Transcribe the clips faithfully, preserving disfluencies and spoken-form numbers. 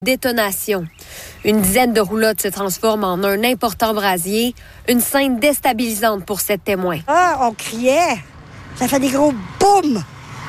Détonation. Une dizaine de roulottes se transforment en un important brasier, une scène déstabilisante pour sept témoins. Ah, on criait. Ça fait des gros boum.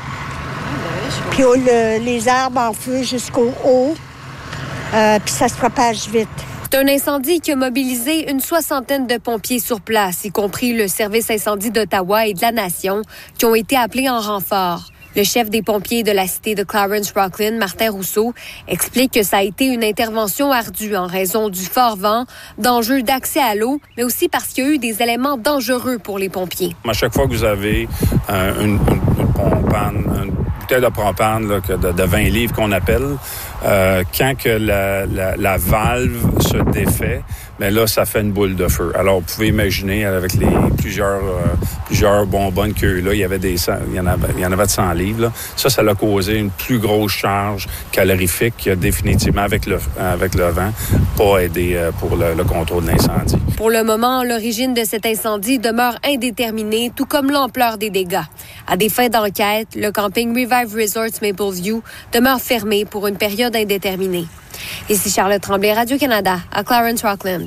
Puis oh, le, les arbres en feu jusqu'au haut. Euh, puis ça se propage vite. C'est un incendie qui a mobilisé une soixantaine de pompiers sur place, y compris le service incendie d'Ottawa et de la Nation, qui ont été appelés en renfort. Le chef des pompiers de la cité de Clarence-Rocklin, Martin Rousseau, explique que ça a été une intervention ardue en raison du fort vent, d'enjeux d'accès à l'eau, mais aussi parce qu'il y a eu des éléments dangereux pour les pompiers. À chaque fois que vous avez euh, une, une, une propane, une bouteille de propane là, de, de vingt livres qu'on appelle, euh, quand que la, la, la valve se défait, mais là, ça fait une boule de feu. Alors, vous pouvez imaginer, avec les plusieurs, euh, plusieurs bonbonnes qu'il y a eu là, il y avait des, il y en avait, il y en avait de cent livres. Là. Ça, ça a causé une plus grosse charge calorifique qui a définitivement, avec le, avec le vent, pas aidé euh, pour le, le contrôle de l'incendie. Pour le moment, l'origine de cet incendie demeure indéterminée, tout comme l'ampleur des dégâts. À des fins d'enquête, le camping Revive Resorts Mapleview demeure fermé pour une période indéterminée. Ici Charlotte Tremblay, Radio-Canada, à Clarence-Rockland.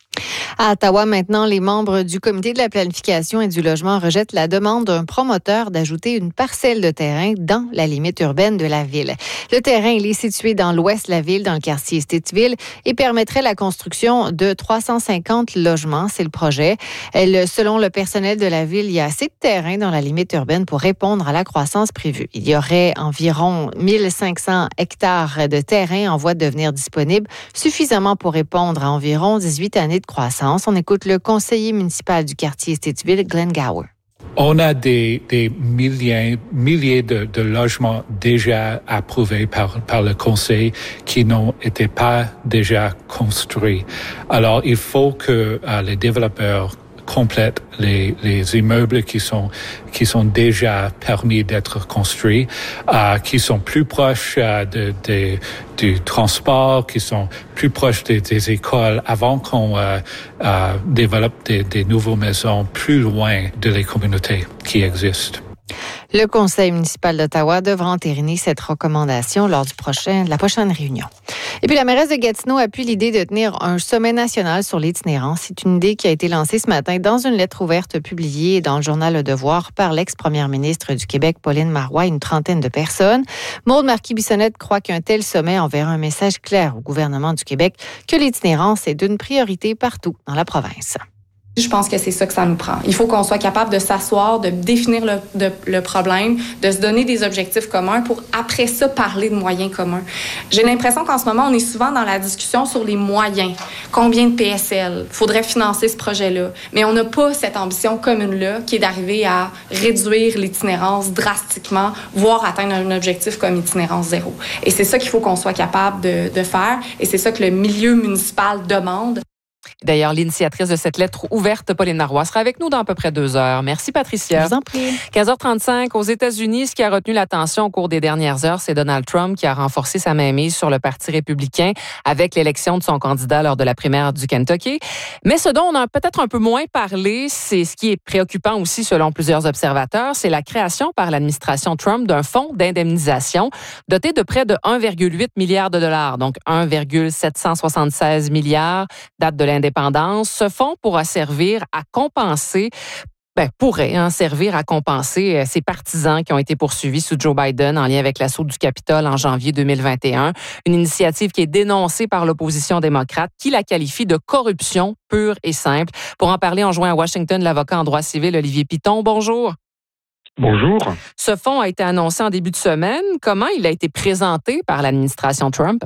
À Ottawa, maintenant, les membres du comité de la planification et du logement rejettent la demande d'un promoteur d'ajouter une parcelle de terrain dans la limite urbaine de la ville. Le terrain, il est situé dans l'ouest de la ville, dans le quartier Stittsville, et permettrait la construction de trois cent cinquante logements. C'est le projet. Selon le personnel de la ville, il y a assez de terrain dans la limite urbaine pour répondre à la croissance prévue. Il y aurait environ mille cinq cents hectares de terrain en voie de devenir disponibles, suffisamment pour répondre à environ dix-huit années de croissance. On écoute le conseiller municipal du quartier Stittsville, Glenn Gower. On a des, des milliers, milliers de, de logements déjà approuvés par, par le conseil qui n'ont été pas déjà construits. Alors, il faut que euh, les développeurs complètent les, les immeubles qui sont qui sont déjà permis d'être construits, euh, qui sont plus proches euh, de, de du transport, qui sont plus proches des, des écoles, avant qu'on euh, euh, développe des, des nouvelles maisons plus loin de les communautés qui existent. Le conseil municipal d'Ottawa devra entériner cette recommandation lors du prochain, de la prochaine réunion. Et puis, la mairesse de Gatineau appuie l'idée de tenir un sommet national sur l'itinérance. C'est une idée qui a été lancée ce matin dans une lettre ouverte publiée dans le journal Le Devoir par l'ex-première ministre du Québec, Pauline Marois, et une trentaine de personnes. Maude Marquis-Bissonnette croit qu'un tel sommet enverra un message clair au gouvernement du Québec que l'itinérance est d'une priorité partout dans la province. Je pense que c'est ça que ça nous prend. Il faut qu'on soit capable de s'asseoir, de définir le, de, le problème, de se donner des objectifs communs pour après ça parler de moyens communs. J'ai l'impression qu'en ce moment, on est souvent dans la discussion sur les moyens. Combien de P S L faudrait financer ce projet-là? Mais on n'a pas cette ambition commune-là qui est d'arriver à réduire l'itinérance drastiquement, voire atteindre un objectif comme itinérance zéro. Et c'est ça qu'il faut qu'on soit capable de, de faire et c'est ça que le milieu municipal demande. D'ailleurs, l'initiatrice de cette lettre ouverte, Pauline Marois, sera avec nous dans à peu près deux heures. Merci, Patricia. Je vous en prie. quinze heures trente-cinq, aux États-Unis, ce qui a retenu l'attention au cours des dernières heures, c'est Donald Trump qui a renforcé sa mainmise sur le Parti républicain avec l'élection de son candidat lors de la primaire du Kentucky. Mais ce dont on a peut-être un peu moins parlé, c'est ce qui est préoccupant aussi selon plusieurs observateurs, c'est la création par l'administration Trump d'un fonds d'indemnisation doté de près de un virgule huit milliard de dollars, donc un virgule sept cent soixante-seize milliards, date de l'indépendance. Ce fonds pourra servir à compenser Ben, pourrait hein, servir à compenser euh, ces partisans qui ont été poursuivis sous Joe Biden en lien avec l'assaut du Capitole en janvier deux mille vingt et un. Une initiative qui est dénoncée par l'opposition démocrate qui la qualifie de corruption pure et simple. Pour en parler, on joint à Washington l'avocat en droit civil Olivier Piton. Bonjour. Bonjour. Ce fonds a été annoncé en début de semaine. Comment il a été présenté par l'administration Trump?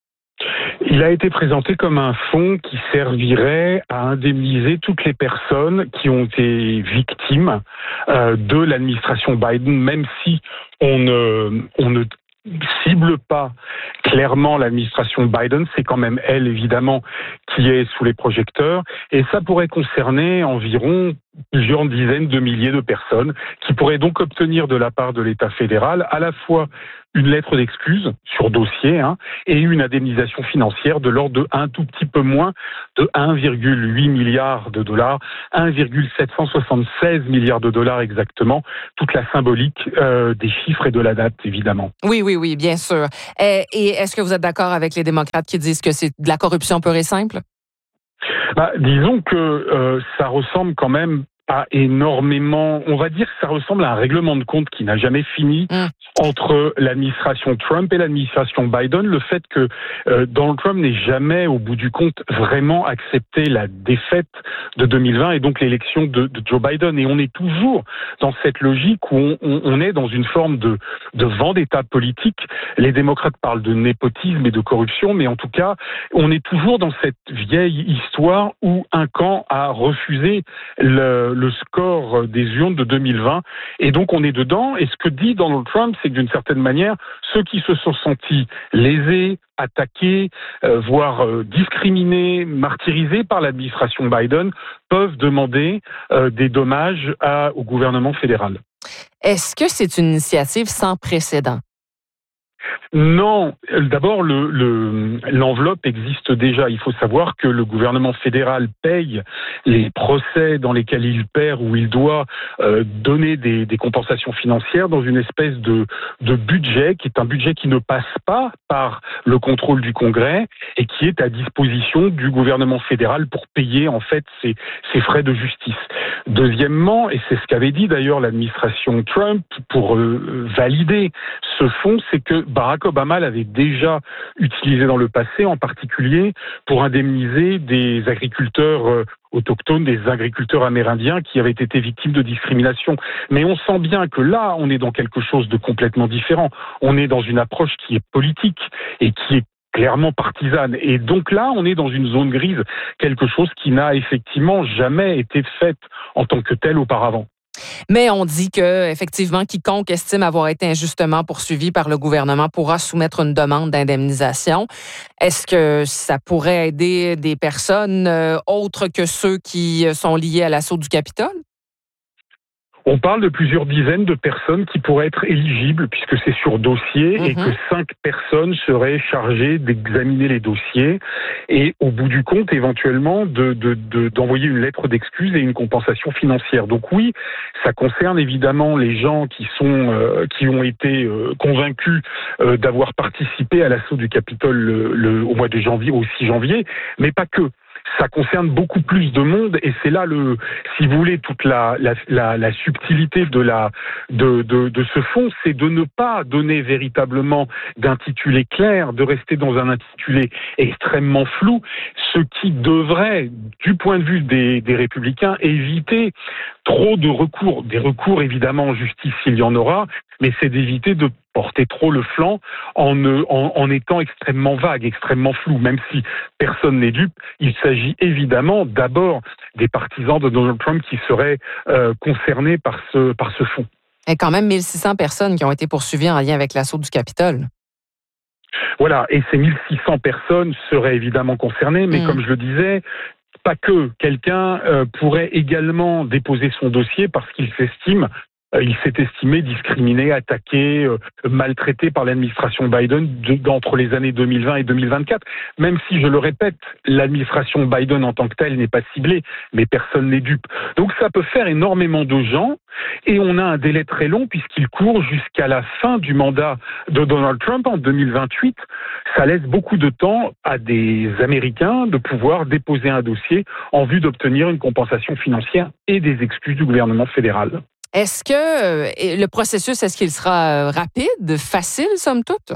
Il a été présenté comme un fonds qui servirait à indemniser toutes les personnes qui ont été victimes euh, de l'administration Biden, même si on ne, on ne cible pas clairement l'administration Biden, c'est quand même elle, évidemment, qui est sous les projecteurs. Et ça pourrait concerner environ plusieurs dizaines de milliers de personnes qui pourraient donc obtenir de la part de l'État fédéral à la fois une lettre d'excuse sur dossier hein, et une indemnisation financière de l'ordre de un tout petit peu moins de un virgule huit milliard de dollars, un virgule sept cent soixante-seize milliards de dollars exactement, toute la symbolique euh, des chiffres et de la date évidemment. Oui, oui, oui, bien sûr. Et, et est-ce que vous êtes d'accord avec les démocrates qui disent que c'est de la corruption pure et simple? Bah, disons que euh, ça ressemble quand même à énormément, on va dire que ça ressemble à un règlement de compte qui n'a jamais fini mmh. entre l'administration Trump et l'administration Biden. Le fait que euh, Donald Trump n'ait jamais, au bout du compte, vraiment accepté la défaite de deux mille vingt et donc l'élection de, de Joe Biden. Et on est toujours dans cette logique où on, on, on est dans une forme de, de vendetta politique. Les démocrates parlent de népotisme et de corruption, mais en tout cas, on est toujours dans cette vieille histoire où un camp a refusé le le score des urnes de deux mille vingt. Et donc, on est dedans. Et ce que dit Donald Trump, c'est que d'une certaine manière, ceux qui se sont sentis lésés, attaqués, euh, voire euh, discriminés, martyrisés par l'administration Biden, peuvent demander euh, des dommages à, au gouvernement fédéral. Est-ce que c'est une initiative sans précédent? Non, d'abord le, le, l'enveloppe existe déjà. Il faut savoir que le gouvernement fédéral paye les procès dans lesquels il perd ou il doit euh, donner des, des compensations financières dans une espèce de, de budget qui est un budget qui ne passe pas par le contrôle du Congrès et qui est à disposition du gouvernement fédéral pour payer en fait ses, ses frais de justice. Deuxièmement, et c'est ce qu'avait dit d'ailleurs l'administration Trump pour euh, valider ce fonds, c'est que Barack Obama l'avait déjà utilisé dans le passé, en particulier pour indemniser des agriculteurs euh, autochtones, des agriculteurs amérindiens qui avaient été victimes de discrimination. Mais on sent bien que là, on est dans quelque chose de complètement différent. On est dans une approche qui est politique et qui est clairement partisane. Et donc là, on est dans une zone grise, quelque chose qui n'a effectivement jamais été fait en tant que tel auparavant. Mais on dit que, effectivement, quiconque estime avoir été injustement poursuivi par le gouvernement pourra soumettre une demande d'indemnisation. Est-ce que ça pourrait aider des personnes euh, autres que ceux qui sont liés à l'assaut du Capitole? On parle de plusieurs dizaines de personnes qui pourraient être éligibles puisque c'est sur dossier mmh. et que cinq personnes seraient chargées d'examiner les dossiers et au bout du compte éventuellement de, de, de, d'envoyer une lettre d'excuse et une compensation financière. Donc oui, ça concerne évidemment les gens qui sont euh, qui ont été euh, convaincus euh, d'avoir participé à l'assaut du Capitole le, le, au mois de janvier, au six janvier, mais pas que. Ça concerne beaucoup plus de monde et c'est là le, si vous voulez, toute la la, la, la subtilité de la de, de de ce fonds, c'est de ne pas donner véritablement d'intitulé clair, de rester dans un intitulé extrêmement flou, ce qui devrait, du point de vue des, des républicains, éviter trop de recours, des recours évidemment en justice s'il y en aura, mais c'est d'éviter de porter trop le flanc en, en, en étant extrêmement vague, extrêmement flou, même si personne n'est dupe. Il s'agit évidemment d'abord des partisans de Donald Trump qui seraient euh, concernés par ce, par ce fonds. Il y a quand même mille six cents personnes qui ont été poursuivies en lien avec l'assaut du Capitole. Voilà, et ces mille six cents personnes seraient évidemment concernées, mais mmh. comme je le disais, pas que. Quelqu'un euh, pourrait également déposer son dossier parce qu'il s'estime Il s'est estimé discriminé, attaqué, euh, maltraité par l'administration Biden de, d'entre les années deux mille vingt et deux mille vingt-quatre. Même si, je le répète, l'administration Biden en tant que telle n'est pas ciblée, mais personne n'est dupe. Donc ça peut faire énormément de gens et on a un délai très long puisqu'il court jusqu'à la fin du mandat de Donald Trump en deux mille vingt-huit. Ça laisse beaucoup de temps à des Américains de pouvoir déposer un dossier en vue d'obtenir une compensation financière et des excuses du gouvernement fédéral. Est-ce que euh, le processus, est-ce qu'il sera rapide, facile, somme toute?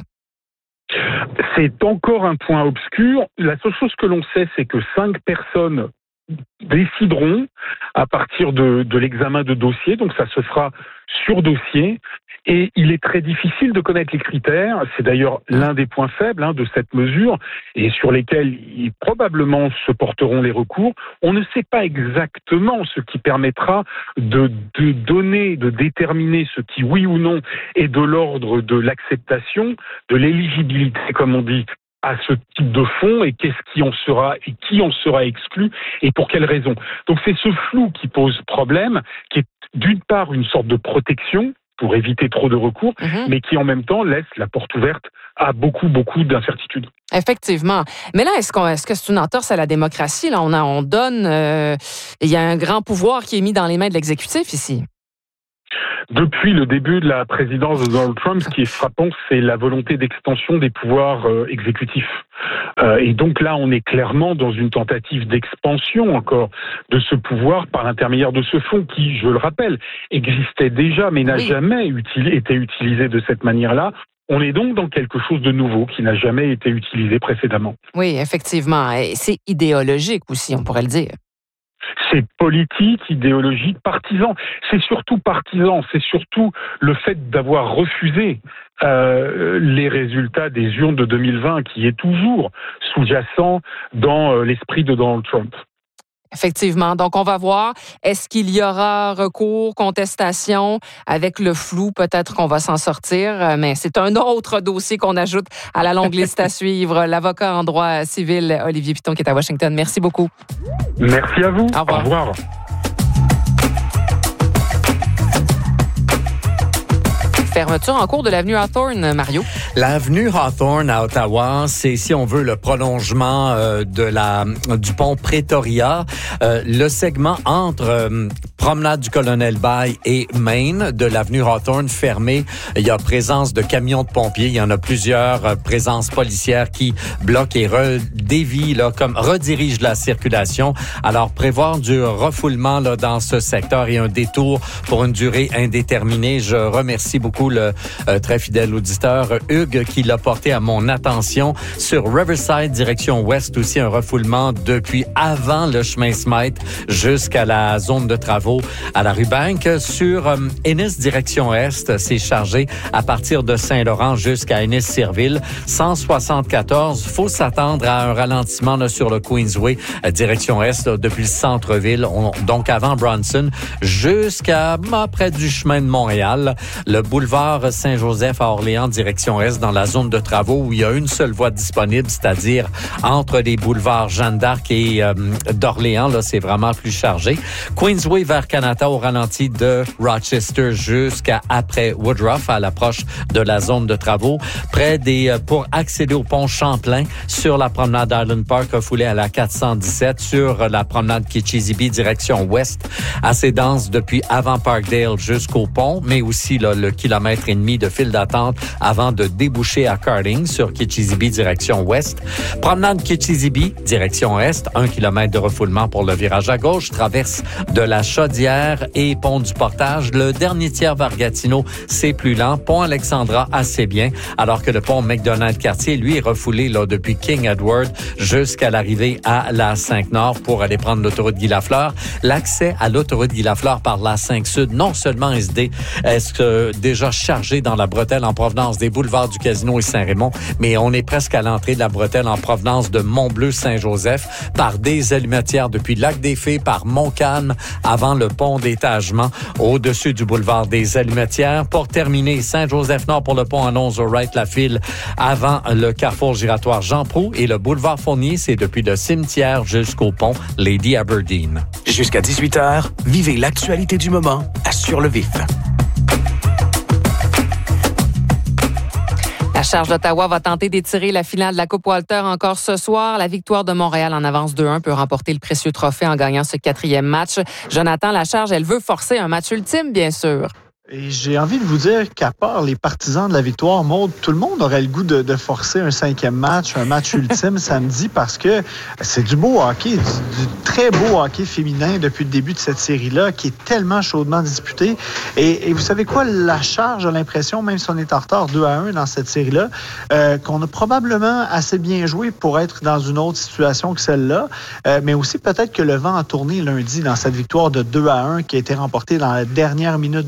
C'est encore un point obscur. La seule chose que l'on sait, c'est que cinq personnes décideront à partir de, de l'examen de dossier, donc ça se fera sur dossier, et il est très difficile de connaître les critères. C'est d'ailleurs l'un des points faibles hein, de cette mesure, et sur lesquels ils, probablement se porteront les recours. On ne sait pas exactement ce qui permettra de, de donner, de déterminer ce qui, oui ou non, est de l'ordre de l'acceptation, de l'éligibilité, comme on dit, à ce type de fonds et qu'est-ce qui en sera et qui en sera exclu et pour quelles raisons. Donc c'est ce flou qui pose problème, qui est d'une part une sorte de protection pour éviter trop de recours, mmh. mais qui en même temps laisse la porte ouverte à beaucoup, beaucoup d'incertitudes. Effectivement. Mais là, est-ce, qu'on, est-ce que c'est une entorse à la démocratie? Là, on, a, on donne... Euh, il y a un grand pouvoir qui est mis dans les mains de l'exécutif ici. Depuis le début de la présidence de Donald Trump, ce qui est frappant, c'est la volonté d'extension des pouvoirs euh, exécutifs. Euh, et donc là, on est clairement dans une tentative d'expansion encore de ce pouvoir par l'intermédiaire de ce fonds qui, je le rappelle, existait déjà, mais n'a oui. jamais util- été utilisé de cette manière-là. On est donc dans quelque chose de nouveau qui n'a jamais été utilisé précédemment. Oui, effectivement. Et c'est idéologique aussi, on pourrait le dire. C'est politique, idéologique, partisan. C'est surtout partisan. C'est surtout le fait d'avoir refusé euh, les résultats des urnes de deux mille vingt qui est toujours sous-jacent dans euh, l'esprit de Donald Trump. Effectivement. Donc, on va voir. Est-ce qu'il y aura recours, contestation? Avec le flou, peut-être qu'on va s'en sortir. Mais c'est un autre dossier qu'on ajoute à la longue liste à suivre. L'avocat en droit civil, Olivier Piton, qui est à Washington. Merci beaucoup. Merci à vous. Au revoir. Au revoir. Fermeture en cours de l'avenue Hawthorne, Mario. L'avenue Hawthorne à Ottawa, c'est, si on veut, le prolongement euh, de la du pont Pretoria, euh, le segment entre euh, Promenade du Colonel Bay et Main de l'avenue Hawthorne fermé. Il y a présence de camions de pompiers. Il y en a plusieurs euh, présences policières qui bloquent et redévient, là, comme redirigent la circulation. Alors, prévoir du refoulement là, dans ce secteur et un détour pour une durée indéterminée. Je remercie beaucoup le euh, très fidèle auditeur Hugues qui l'a porté à mon attention. Sur Riverside, direction ouest, aussi un refoulement depuis avant le chemin Smythe jusqu'à la zone de travaux à la rue Bank. Sur euh, Ennis, direction est, c'est chargé à partir de Saint-Laurent jusqu'à Ennis-Cirville. cent soixante-quatorze, faut s'attendre à un ralentissement là, sur le Queensway, euh, direction est, là, depuis le centre-ville, on, donc avant Bronson, jusqu'à bah, près du chemin de Montréal. Le boulevard Saint-Joseph à Orléans, direction est, dans la zone de travaux où il y a une seule voie disponible, c'est-à-dire entre les boulevards Jeanne d'Arc et euh, d'Orléans. Là, c'est vraiment plus chargé. Queensway vers Canada au ralenti de Rochester jusqu'à après Woodruff à l'approche de la zone de travaux. Près des euh, pour accéder au pont Champlain sur la promenade Island Park refoulée à la quatre cent dix-sept, sur la promenade Kitchissippi direction ouest, assez dense depuis avant Parkdale jusqu'au pont, mais aussi là, le kilomètre et demi de file d'attente avant de déboucher à Carding sur Kitchissippi direction ouest. Promenade Kitchissippi direction est, un kilomètre de refoulement pour le virage à gauche, traverse de la Chaudière et pont du Portage. Le dernier tiers vers Gatineau, c'est plus lent. Pont Alexandra, assez bien, alors que le pont McDonald-Cartier, lui, est refoulé là, depuis King Edward jusqu'à l'arrivée à la cinq Nord pour aller prendre l'autoroute Guy-Lafleur. L'accès à l'autoroute Guy-Lafleur par la cinq Sud, non seulement est, est euh, déjà chargé dans la bretelle en provenance des boulevards du Casino et Saint-Raymond, mais on est presque à l'entrée de la bretelle en provenance de Montbleu-Saint-Joseph par des allumetières depuis Lac-des-Fées, par Montcalm, avant le pont d'étagement au-dessus du boulevard des Allumetières. Pour terminer, Saint-Joseph-Nord pour le pont annonce au right la file avant le carrefour giratoire Jean-Proulx et le boulevard Fournier, c'est depuis le cimetière jusqu'au pont Lady Aberdeen. Jusqu'à dix-huit heures, vivez l'actualité du moment à Sur le Vif. La Charge d'Ottawa va tenter d'étirer la finale de la Coupe Walter encore ce soir. La victoire de Montréal en avance deux un peut remporter le précieux trophée en gagnant ce quatrième match. Jonathan, la Charge, elle veut forcer un match ultime, bien sûr. Et j'ai envie de vous dire qu'à part les partisans de la victoire, Maud, tout le monde aurait le goût de, de forcer un cinquième match, un match ultime samedi, parce que c'est du beau hockey, du, du très beau hockey féminin depuis le début de cette série-là, qui est tellement chaudement disputée. Et, et vous savez quoi? La Charge a l'impression, même si on est en retard deux à un dans cette série-là, euh, qu'on a probablement assez bien joué pour être dans une autre situation que celle-là. Euh, mais aussi peut-être que le vent a tourné lundi dans cette victoire de deux à un qui a été remportée dans la dernière minute de jeu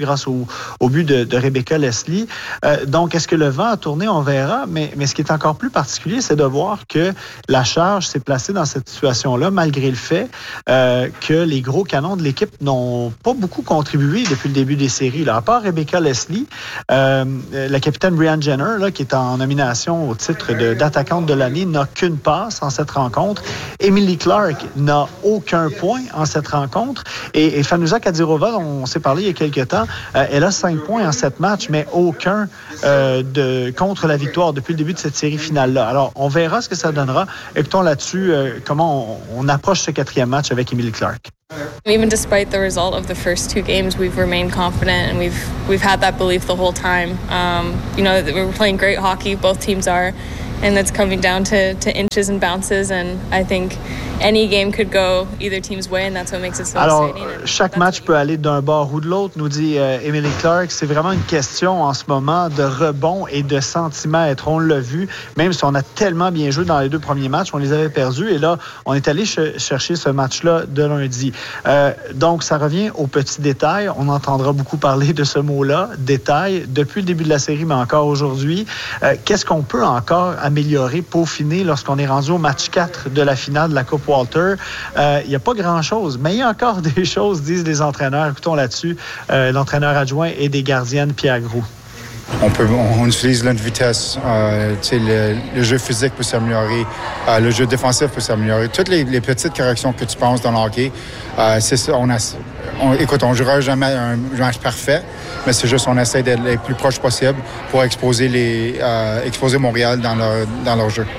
grâce au, au but de, de Rebecca Leslie. Euh, donc, est-ce que le vent a tourné? On verra. Mais, mais ce qui est encore plus particulier, c'est de voir que la charge s'est placée dans cette situation-là, malgré le fait euh, que les gros canons de l'équipe n'ont pas beaucoup contribué depuis le début des séries. Là. À part Rebecca Leslie, euh, la capitaine Brianne Jenner, là, qui est en nomination au titre de, d'attaquante de l'année, n'a qu'une passe en cette rencontre. Emily Clark n'a aucun point en cette rencontre. Et, et Fanuza Kadirova, on s'est parlé il y a quelques temps, euh, elle a cinq points en sept matchs, mais aucun euh, de, contre la victoire depuis le début de cette série finale-là. Alors, on verra ce que ça donnera. Écoutons là-dessus euh, comment on, on approche ce quatrième match avec Emily Clark. Even despite the result of the first two games, we've remained confident and we've we've had that belief the whole time. Um, you know, we're playing great hockey, both teams are, and it's coming down to, to inches and bounces, and I think any game could go either team's way, and that's what makes it so Alors, exciting. Alors, chaque match peut aller d'un bord ou de l'autre, nous dit euh, Emily Clark. C'est vraiment une question en ce moment de rebond et de centimètres. On l'a vu, même si on a tellement bien joué dans les deux premiers matchs, on les avait perdus, et là, on est allé ch- chercher ce match-là de lundi. Euh, donc, ça revient aux petits détails. On entendra beaucoup parler de ce mot-là, détail, depuis le début de la série, mais encore aujourd'hui. Euh, qu'est-ce qu'on peut encore améliorer, peaufiner lorsqu'on est rendu au match quatre de la finale de la Coupe Walter? Il euh, n'y a pas grand-chose, mais il y a encore des choses, disent les entraîneurs. Écoutons là-dessus euh, l'entraîneur adjoint et des gardiennes, Pierre Groux. On, peut, on, on utilise notre vitesse, euh, le, le jeu physique peut s'améliorer, euh, le jeu défensif peut s'améliorer. Toutes les, les petites corrections que tu penses dans le hockey, euh, c'est ça. On a, on, écoute, on ne jouera jamais un match parfait, mais c'est juste qu'on essaie d'être le plus proche possible pour exposer, les, euh, exposer Montréal dans leur, dans leur jeu.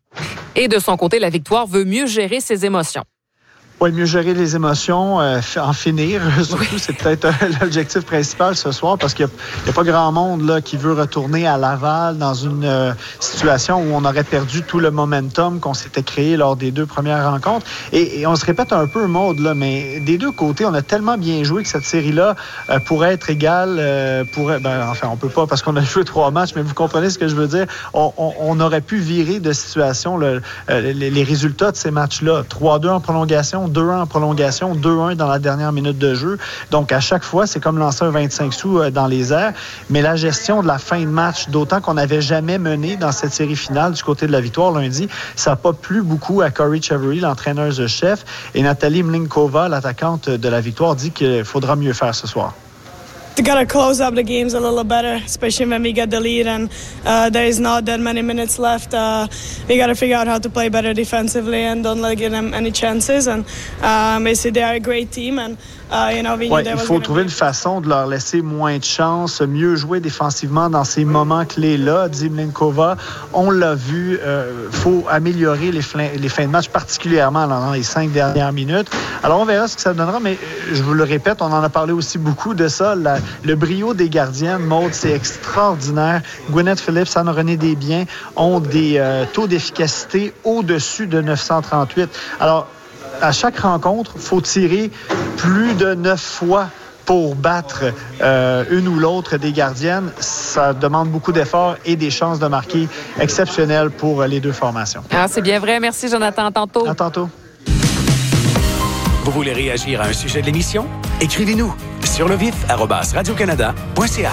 Et de son côté, la victoire veut mieux gérer ses émotions. Oui, mieux gérer les émotions, euh, en finir. Surtout, oui. C'est peut-être euh, l'objectif principal ce soir, parce qu'il n'y a, a pas grand monde là, qui veut retourner à Laval dans une euh, situation où on aurait perdu tout le momentum qu'on s'était créé lors des deux premières rencontres. Et, et on se répète un peu, Maude, là, mais des deux côtés, on a tellement bien joué que cette série-là euh, pourrait être égale. Euh, pourrait, ben, enfin, on peut pas parce qu'on a joué trois matchs, mais vous comprenez ce que je veux dire. On, on, on aurait pu virer de situation le, euh, les, les résultats de ces matchs-là. trois deux en prolongation, deux un en prolongation, deux un dans la dernière minute de jeu. Donc, à chaque fois, c'est comme lancer un vingt-cinq sous euh, dans les airs. Mais la gestion de la fin de match, d'autant qu'on n'avait jamais mené dans cette série finale du côté de la victoire lundi, ça n'a pas plu beaucoup à Corey Chevery, l'entraîneuse-chef. Et Nathalie Mlinkova, l'attaquante de la victoire, dit qu'il faudra mieux faire ce soir. We gotta close up the games a little better, especially when we get the lead and uh, there is not that many minutes left. Uh, we gotta figure out how to play better defensively and don't let give them any chances. And um, basically, they are a great team and uh, you know we ouais, knew there was il faut trouver be... une façon de leur laisser moins de chance, mieux jouer défensivement dans ces moments clés-là, dit Mlinkova. On l'a vu, il euh, faut améliorer les, fl- les fins de match, particulièrement dans les cinq dernières minutes. Alors, on verra ce que ça donnera, mais je vous le répète, on en a parlé aussi beaucoup de ça. La, le brio des gardiennes, Maude, c'est extraordinaire. Gwyneth Phillips, Anne-Renée Desbiens ont des euh, taux d'efficacité au-dessus de neuf cent trente-huit. Alors, à chaque rencontre, il faut tirer plus de neuf fois pour battre euh, une ou l'autre des gardiennes. Ça demande beaucoup d'efforts et des chances de marquer exceptionnelles pour les deux formations. Ah, c'est bien vrai. Merci, Jonathan. À tantôt. À tantôt. Vous voulez réagir à un sujet de l'émission? Écrivez-nous sur le vif arobase radio-canada point c a.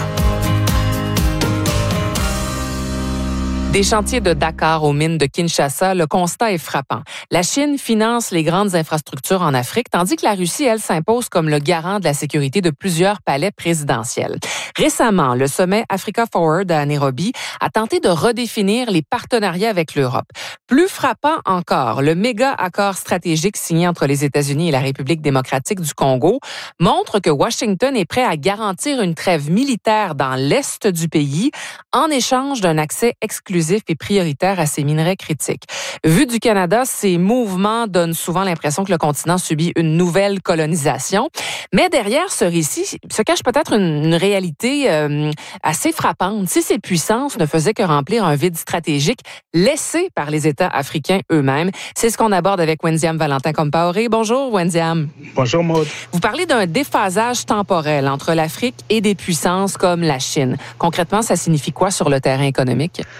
Des chantiers de Dakar aux mines de Kinshasa, le constat est frappant. La Chine finance les grandes infrastructures en Afrique, tandis que la Russie, elle, s'impose comme le garant de la sécurité de plusieurs palais présidentiels. Récemment, le sommet Africa Forward à Nairobi a tenté de redéfinir les partenariats avec l'Europe. Plus frappant encore, le méga accord stratégique signé entre les États-Unis et la République démocratique du Congo montre que Washington est prêt à garantir une trêve militaire dans l'est du pays en échange d'un accès exclusif et prioritaire à ces minerais critiques. Vu du Canada, ces mouvements donnent souvent l'impression que le continent subit une nouvelle colonisation. Mais derrière ce récit se cache peut-être une, une réalité euh, assez frappante. Si ces puissances ne faisaient que remplir un vide stratégique laissé par les États africains eux-mêmes, c'est ce qu'on aborde avec Wendiam Valentin-Compaoré. Bonjour, Wendiam. Bonjour, Maude. Vous parlez d'un déphasage temporel entre l'Afrique et des puissances comme la Chine. Concrètement, ça signifie quoi sur le terrain économique?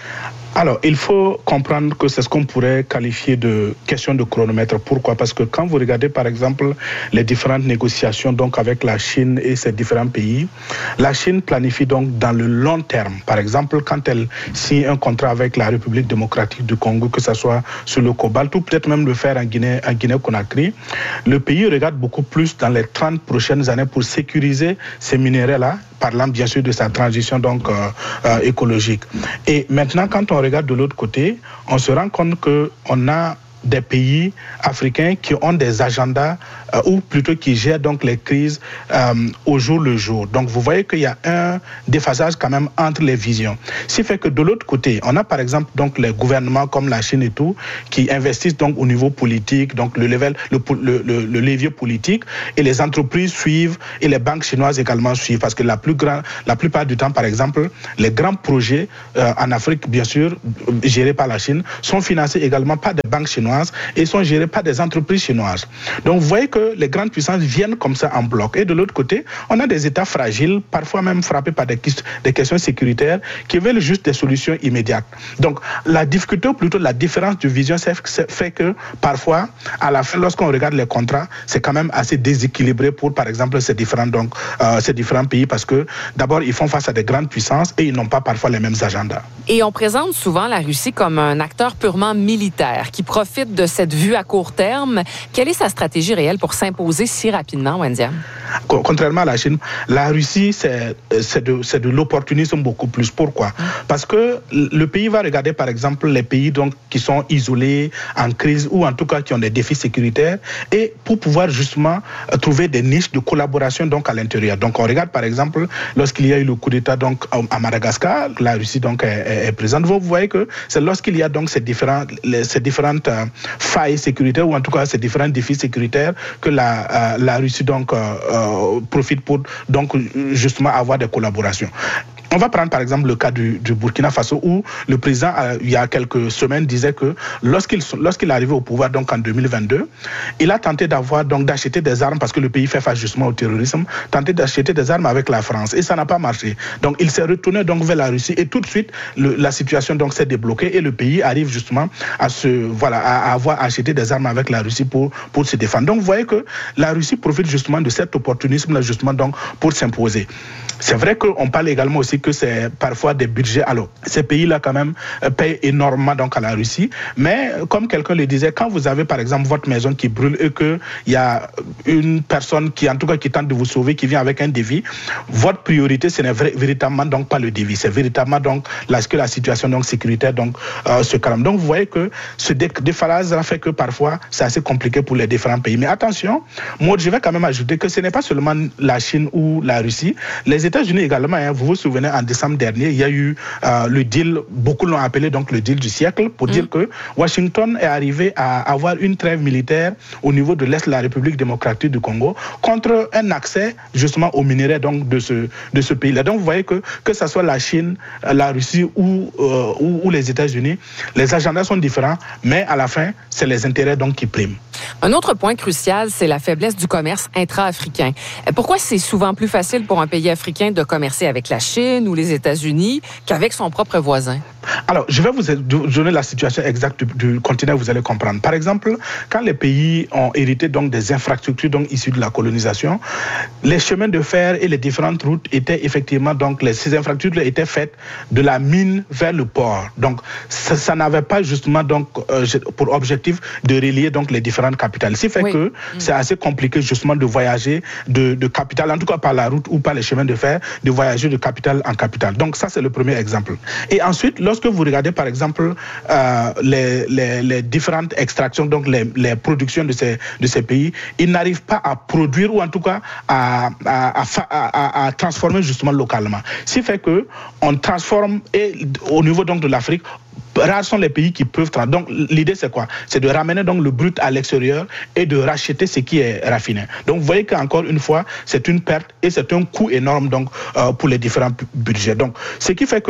Alors, il faut comprendre que c'est ce qu'on pourrait qualifier de question de chronomètre. Pourquoi? Parce que quand vous regardez, par exemple, les différentes négociations donc avec la Chine et ces différents pays, la Chine planifie donc dans le long terme. Par exemple, quand elle signe un contrat avec la République démocratique du Congo, que ce soit sur le cobalt ou peut-être même le faire en Guinée, en Guinée-Conakry, le pays regarde beaucoup plus dans les trente prochaines années pour sécuriser ces minéraux-là, parlant bien sûr de sa transition donc euh, euh, écologique. Et maintenant, quand on regarde de l'autre côté, on se rend compte qu'on a des pays africains qui ont des agendas euh, ou plutôt qui gèrent donc les crises euh, au jour le jour. Donc vous voyez qu'il y a un déphasage quand même entre les visions. Ce qui fait que de l'autre côté, on a par exemple donc les gouvernements comme la Chine et tout qui investissent donc au niveau politique, donc le level, le, le, le, le levier politique, et les entreprises suivent et les banques chinoises également suivent parce que la plus grande, la plupart du temps par exemple, les grands projets euh, en Afrique bien sûr gérés par la Chine sont financés également par des banques chinoises et sont gérés par des entreprises chinoises. Donc vous voyez que les grandes puissances viennent comme ça en bloc. Et de l'autre côté, on a des États fragiles, parfois même frappés par des, des questions sécuritaires, qui veulent juste des solutions immédiates. Donc la difficulté, ou plutôt la différence de vision, fait que parfois, à la fin, lorsqu'on regarde les contrats, c'est quand même assez déséquilibré pour, par exemple, ces différents, donc, euh, ces différents pays, parce que d'abord, ils font face à des grandes puissances et ils n'ont pas parfois les mêmes agendas. Et on présente souvent la Russie comme un acteur purement militaire qui profite de cette vue à court terme. Quelle est sa stratégie réelle pour s'imposer si rapidement, Wendiam? Contrairement à la Chine, la Russie, c'est, c'est, de, c'est de l'opportunisme beaucoup plus. Pourquoi? Mmh. Parce que le pays va regarder, par exemple, les pays donc, qui sont isolés, en crise, ou en tout cas qui ont des défis sécuritaires, et pour pouvoir justement trouver des niches de collaboration donc, à l'intérieur. Donc on regarde, par exemple, lorsqu'il y a eu le coup d'État donc, à Madagascar, la Russie donc, est, est présente. Vous voyez que c'est lorsqu'il y a donc, ces, différents, les, ces différentes euh, failles sécuritaires, ou en tout cas ces différents défis sécuritaires, que la, euh, la Russie donc, euh, euh, profite pour donc, justement avoir des collaborations. On va prendre par exemple le cas du, du Burkina Faso où le président, euh, il y a quelques semaines, disait que lorsqu'il, lorsqu'il est arrivé au pouvoir donc en deux mille vingt-deux, il a tenté d'avoir, donc, d'acheter des armes parce que le pays fait face justement au terrorisme, tenté d'acheter des armes avec la France et ça n'a pas marché. Donc il s'est retourné donc vers la Russie et tout de suite le, la situation donc s'est débloquée et le pays arrive justement à se, voilà, à, à avoir acheté des armes avec la Russie pour, pour se défendre. Donc vous voyez que la Russie profite justement de cet opportunisme là justement donc pour s'imposer. C'est vrai qu'on parle également aussi que c'est parfois des budgets. Alors, ces pays-là, quand même, payent énormément donc, à la Russie. Mais, comme quelqu'un le disait, quand vous avez, par exemple, votre maison qui brûle et qu'il y a une personne qui, en tout cas, qui tente de vous sauver, qui vient avec un devis, votre priorité, ce n'est véritablement donc pas le devis. C'est véritablement donc là, que la situation donc, sécuritaire donc, euh, se calme. Donc, vous voyez que ce déphasage fait que parfois, c'est assez compliqué pour les différents pays. Mais attention, moi, je vais quand même ajouter que ce n'est pas seulement la Chine ou la Russie. Les États-Unis également, hein, vous vous souvenez, en décembre dernier, il y a eu euh, le deal, beaucoup l'ont appelé donc le deal du siècle, pour mmh. dire que Washington est arrivé à avoir une trêve militaire au niveau de l'Est de la République démocratique du Congo contre un accès justement aux minerais donc, de ce, de ce pays-là. Donc vous voyez que que ce soit la Chine, la Russie ou, euh, ou, ou les États-Unis, les agendas sont différents, mais à la fin, c'est les intérêts donc qui priment. Un autre point crucial, c'est la faiblesse du commerce intra-africain. Pourquoi c'est souvent plus facile pour un pays africain de commercer avec la Chine ou les États-Unis qu'avec son propre voisin? Alors, je vais vous donner la situation exacte du, du continent, vous allez comprendre. Par exemple, quand les pays ont hérité donc des infrastructures donc issues de la colonisation, les chemins de fer et les différentes routes étaient effectivement donc les, ces infrastructures étaient faites de la mine vers le port. Donc, ça, ça n'avait pas justement donc euh, pour objectif de relier donc les différentes capitales. Ce qui fait oui. que mmh. c'est assez compliqué justement de voyager de, de capitale, en tout cas par la route ou par les chemins de fer, de voyager de capitale en capitale. Donc ça, c'est le premier exemple. Et ensuite, lorsque vous regardez par exemple euh, les, les, les différentes extractions, donc les, les productions de ces, de ces pays, ils n'arrivent pas à produire ou en tout cas à, à, à, à, à transformer justement localement. Ce qui fait qu'on transforme et au niveau donc de l'Afrique, rares sont les pays qui peuvent... Donc, l'idée, c'est quoi? C'est de ramener donc le brut à l'extérieur et de racheter ce qui est raffiné. Donc, vous voyez qu'encore une fois, c'est une perte et c'est un coût énorme donc, euh, pour les différents budgets. Donc, ce qui fait que,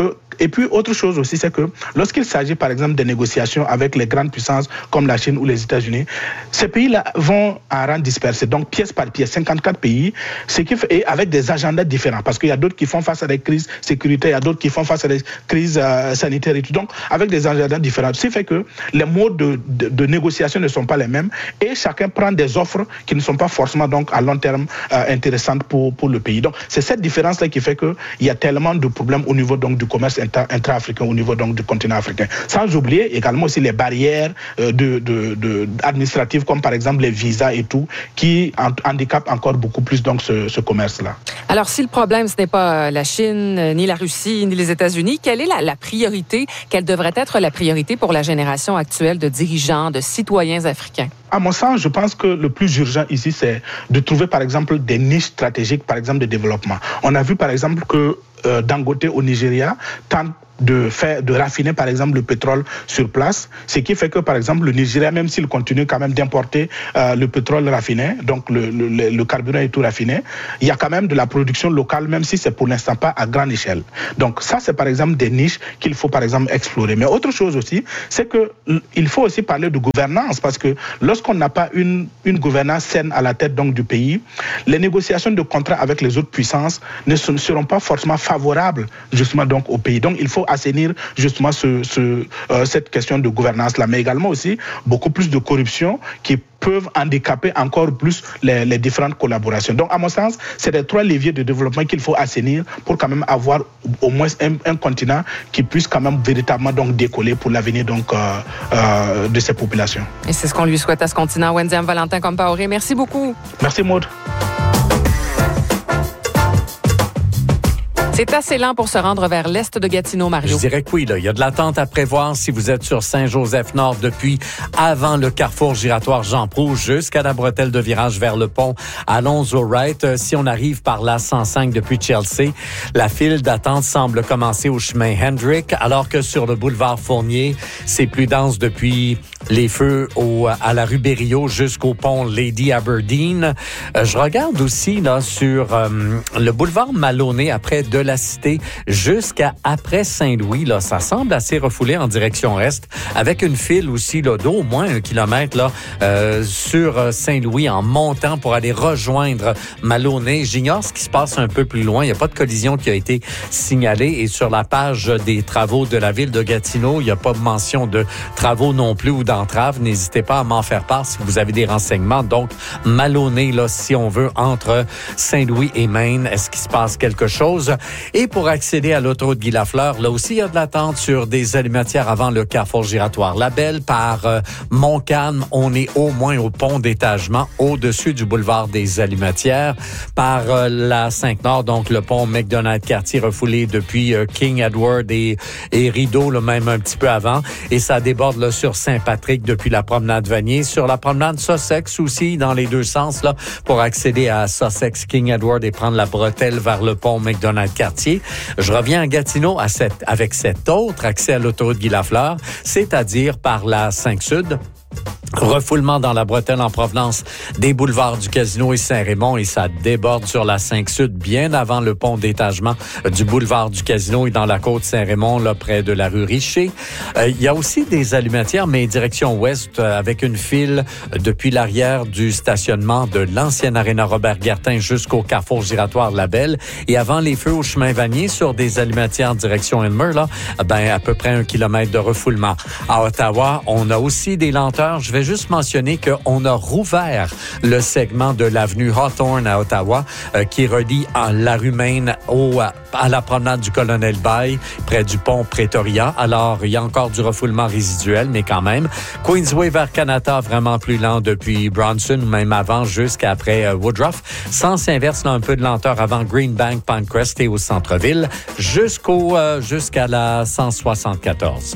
Et puis, autre chose aussi, c'est que lorsqu'il s'agit, par exemple, des négociations avec les grandes puissances comme la Chine ou les États-Unis, ces pays-là vont à rang dispersé, donc pièce par pièce, cinquante-quatre pays, ce qui fait, et avec des agendas différents, parce qu'il y a d'autres qui font face à des crises sécuritaires, il y a d'autres qui font face à des crises euh, sanitaires et tout, donc avec des agendas différents. Ce qui fait que les modes de, de, de négociation ne sont pas les mêmes et chacun prend des offres qui ne sont pas forcément donc à long terme euh, intéressantes pour, pour le pays. Donc c'est cette différence-là qui fait qu'il y a tellement de problèmes au niveau donc du commerce intra- intra-africain, au niveau donc du continent africain. Sans oublier également aussi les barrières euh, de, de, de, administratives comme par exemple les visas et tout qui handicapent encore beaucoup plus donc ce, ce commerce-là. Alors si le problème ce n'est pas la Chine, ni la Russie, ni les États-Unis, quelle est la, la priorité? Quelle devrait être la priorité pour la génération actuelle de dirigeants, de citoyens africains? À mon sens, je pense que le plus urgent ici, c'est de trouver, par exemple, des niches stratégiques, par exemple, de développement. On a vu, par exemple, que euh, Dangote au Nigeria tente de faire, de raffiner par exemple le pétrole sur place, ce qui fait que par exemple le Nigeria, même s'il continue quand même d'importer euh, le pétrole raffiné, donc le, le, le carburant et tout raffiné, il y a quand même de la production locale, même si c'est pour l'instant pas à grande échelle. Donc ça c'est par exemple des niches qu'il faut par exemple explorer. Mais autre chose aussi, c'est que il faut aussi parler de gouvernance, parce que lorsqu'on n'a pas une, une gouvernance saine à la tête donc du pays, les négociations de contrats avec les autres puissances ne seront pas forcément favorables justement donc au pays. Donc il faut assainir justement ce, ce, euh, cette question de gouvernance-là, mais également aussi beaucoup plus de corruption qui peuvent handicaper encore plus les, les différentes collaborations. Donc, à mon sens, c'est les trois leviers de développement qu'il faut assainir pour quand même avoir au moins un, un continent qui puisse quand même véritablement donc décoller pour l'avenir donc euh, euh, de ces populations. Et c'est ce qu'on lui souhaite à ce continent. Wendy Valentin Compaoré, merci beaucoup. Merci Maud. C'est assez lent pour se rendre vers l'est de Gatineau, Mario. Je dirais que oui, là. Il y a de l'attente à prévoir si vous êtes sur Saint-Joseph-Nord depuis avant le carrefour giratoire Jean-Proulx jusqu'à la bretelle de virage vers le pont Alonzo-Wright. Si on arrive par la cent cinq depuis Chelsea, la file d'attente semble commencer au chemin Hendrick, alors que sur le boulevard Fournier, c'est plus dense depuis les feux au, à la rue Berriot jusqu'au pont Lady Aberdeen. Euh, je regarde aussi là sur euh, le boulevard Maloney après de la Cité jusqu'à après Saint-Louis. Là, ça semble assez refoulé en direction est, avec une file aussi là, d'au moins un kilomètre là, euh, sur Saint-Louis en montant pour aller rejoindre Maloney. J'ignore ce qui se passe un peu plus loin. Il n'y a pas de collision qui a été signalée. Et sur la page des travaux de la ville de Gatineau, il n'y a pas de mention de travaux non plus ou d'entraves. N'hésitez pas à m'en faire part si vous avez des renseignements. Donc, Maloney, là, si on veut, entre Saint-Louis et Maine, est-ce qu'il se passe quelque chose? Et pour accéder à l'autoroute Guy Lafleur, là aussi, il y a de l'attente sur des allumatières avant le carrefour giratoire Labelle. Par euh, Montcalm, on est au moins au pont d'étagement au-dessus du boulevard des Allumatières. Par euh, la cinq-Nord, donc le pont McDonald-Cartier refoulé depuis euh, King Edward et, et Rideau, là, même un petit peu avant. Et ça déborde là, sur Saint-Patrick depuis la promenade Vanier. Sur la promenade Sussex aussi, dans les deux sens, là, pour accéder à Sussex, King Edward et prendre la bretelle vers le pont McDonald-Cartier. Je reviens à Gatineau à cette, avec cet autre accès à l'autoroute Guy Lafleur, c'est-à-dire par la cinq Sud. Refoulement dans la bretelle en provenance des boulevards du Casino et Saint-Raymond, et ça déborde sur la cinq Sud bien avant le pont d'étagement du boulevard du Casino et dans la côte Saint-Raymond, là près de la rue Richer. Euh, il y a aussi des allumatières, mais direction ouest, euh, avec une file depuis l'arrière du stationnement de l'ancienne Aréna Robert Gartin jusqu'au carrefour giratoire Labelle, et avant les feux au chemin Vanier sur des allumatières direction Elmer, là, ben à peu près un kilomètre de refoulement. À Ottawa, on a aussi des lenteurs. Je vais juste mentionner qu'on a rouvert le segment de l'avenue Hawthorne à Ottawa euh, qui relie à la rue Maine au, à la promenade du Colonel Bay près du pont Pretoria. Alors, il y a encore du refoulement résiduel, mais quand même. Queensway vers Canada, vraiment plus lent depuis Bronson, même avant jusqu'à après euh, Woodruff. Sens inverse, là, un peu de lenteur avant Greenbank, Pinecrest et au centre-ville jusqu'au euh, jusqu'à la cent soixante-quatorze.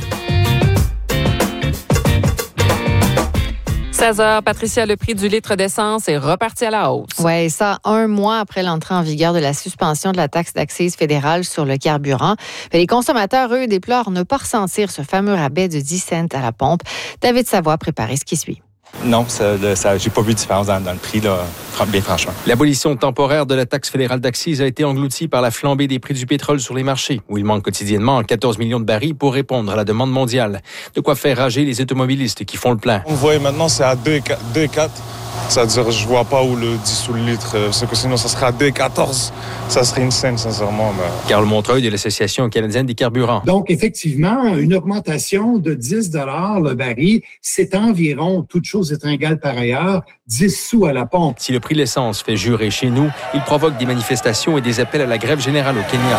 seize heures, Patricia, le prix du litre d'essence est reparti à la hausse. Oui, ça, un mois après l'entrée en vigueur de la suspension de la taxe d'accise fédérale sur le carburant. Mais les consommateurs, eux, déplorent ne pas ressentir ce fameux rabais de dix cents à la pompe. David Savoie a préparé ce qui suit. Non, ça, ça, j'ai pas vu de différence dans, dans le prix, là, bien franchement. L'abolition temporaire de la taxe fédérale d'accise a été engloutie par la flambée des prix du pétrole sur les marchés, où il manque quotidiennement quatorze millions de barils pour répondre à la demande mondiale. De quoi faire rager les automobilistes qui font le plein. Vous voyez maintenant, c'est à deux virgule quatre. C'est-à-dire, je vois pas où le dix sous le litre, c'est que sinon, ça serait à deux virgule quatorze. Ça serait une scène, sincèrement. Mais... Carl Montreuil de l'Association canadienne des carburants. Donc, effectivement, une augmentation de dix dollars le baril, c'est environ, toutes choses étant égales par ailleurs, dix sous à la pompe. Si le prix de l'essence fait jurer chez nous, il provoque des manifestations et des appels à la grève générale au Kenya.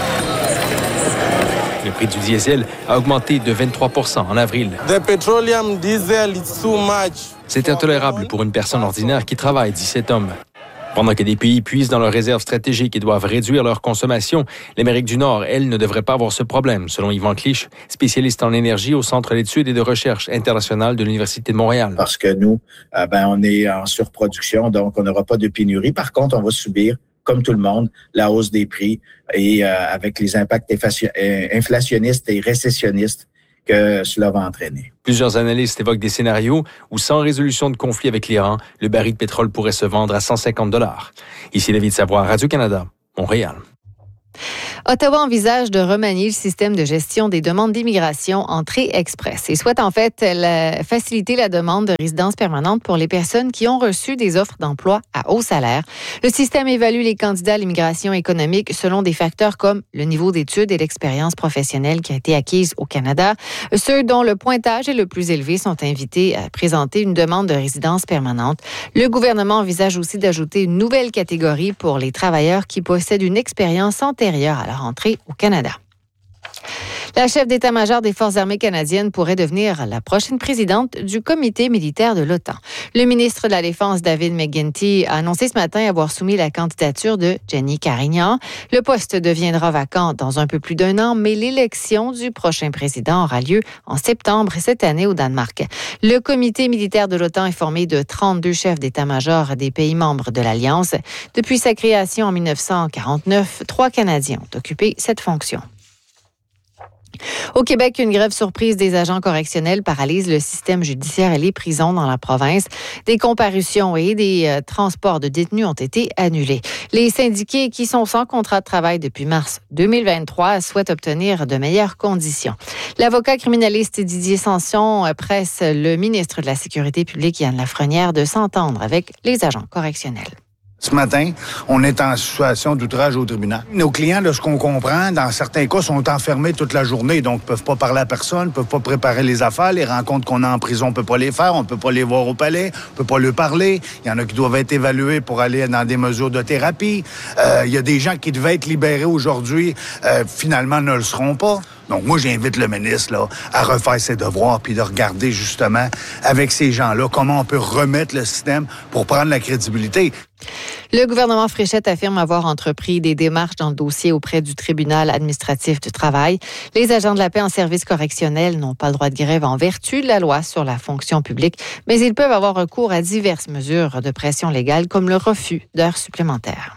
Le prix du diesel a augmenté de vingt-trois pour cent en avril. The petroleum diesel is too much. C'est intolérable pour une personne ordinaire qui travaille, dit cet homme. Pendant que des pays puisent dans leurs réserves stratégiques et doivent réduire leur consommation, l'Amérique du Nord, elle, ne devrait pas avoir ce problème, selon Yvan Clich, spécialiste en énergie au Centre d'études et de recherche internationale de l'Université de Montréal. Parce que nous, euh, ben, on est en surproduction, donc on n'aura pas de pénurie. Par contre, on va subir, comme tout le monde, la hausse des prix et euh, avec les impacts inflationnistes et récessionnistes que cela va entraîner. Plusieurs analystes évoquent des scénarios où, sans résolution de conflit avec l'Iran, le baril de pétrole pourrait se vendre à cent cinquante dollars. Ici David Savoie, Radio-Canada, Montréal. Ottawa envisage de remanier le système de gestion des demandes d'immigration entrée express et souhaite en fait la, faciliter la demande de résidence permanente pour les personnes qui ont reçu des offres d'emploi à haut salaire. Le système évalue les candidats à l'immigration économique selon des facteurs comme le niveau d'études et l'expérience professionnelle qui a été acquise au Canada. Ceux dont le pointage est le plus élevé sont invités à présenter une demande de résidence permanente. Le gouvernement envisage aussi d'ajouter une nouvelle catégorie pour les travailleurs qui possèdent une expérience antérieure à leur entrée au Canada. La chef d'état-major des Forces armées canadiennes pourrait devenir la prochaine présidente du comité militaire de l'OTAN. Le ministre de la Défense, David McGuinty, a annoncé ce matin avoir soumis la candidature de Jenny Carignan. Le poste deviendra vacant dans un peu plus d'un an, mais l'élection du prochain président aura lieu en septembre cette année au Danemark. Le comité militaire de l'OTAN est formé de trente-deux chefs d'état-major des pays membres de l'Alliance. Depuis sa création en dix-neuf cent quarante-neuf, trois Canadiens ont occupé cette fonction. Au Québec, une grève surprise des agents correctionnels paralyse le système judiciaire et les prisons dans la province. Des comparutions et des euh, transports de détenus ont été annulés. Les syndiqués qui sont sans contrat de travail depuis mars deux mille vingt-trois souhaitent obtenir de meilleures conditions. L'avocat criminaliste Didier Sanson presse le ministre de la Sécurité publique, Yann Lafrenière, de s'entendre avec les agents correctionnels. Ce matin, on est en situation d'outrage au tribunal. Nos clients, de ce qu'on comprend, dans certains cas, sont enfermés toute la journée, donc ne peuvent pas parler à personne, ne peuvent pas préparer les affaires. Les rencontres qu'on a en prison, on ne peut pas les faire, on ne peut pas les voir au palais, on ne peut pas leur parler. Il y en a qui doivent être évalués pour aller dans des mesures de thérapie. Euh, il y a des gens qui devaient être libérés aujourd'hui, euh, finalement ne le seront pas. Donc, moi, j'invite le ministre là, à refaire ses devoirs puis de regarder justement avec ces gens-là comment on peut remettre le système pour prendre la crédibilité. Le gouvernement Fréchette affirme avoir entrepris des démarches dans le dossier auprès du tribunal administratif du travail. Les agents de la paix en service correctionnel n'ont pas le droit de grève en vertu de la loi sur la fonction publique, mais ils peuvent avoir recours à diverses mesures de pression légale comme le refus d'heures supplémentaires.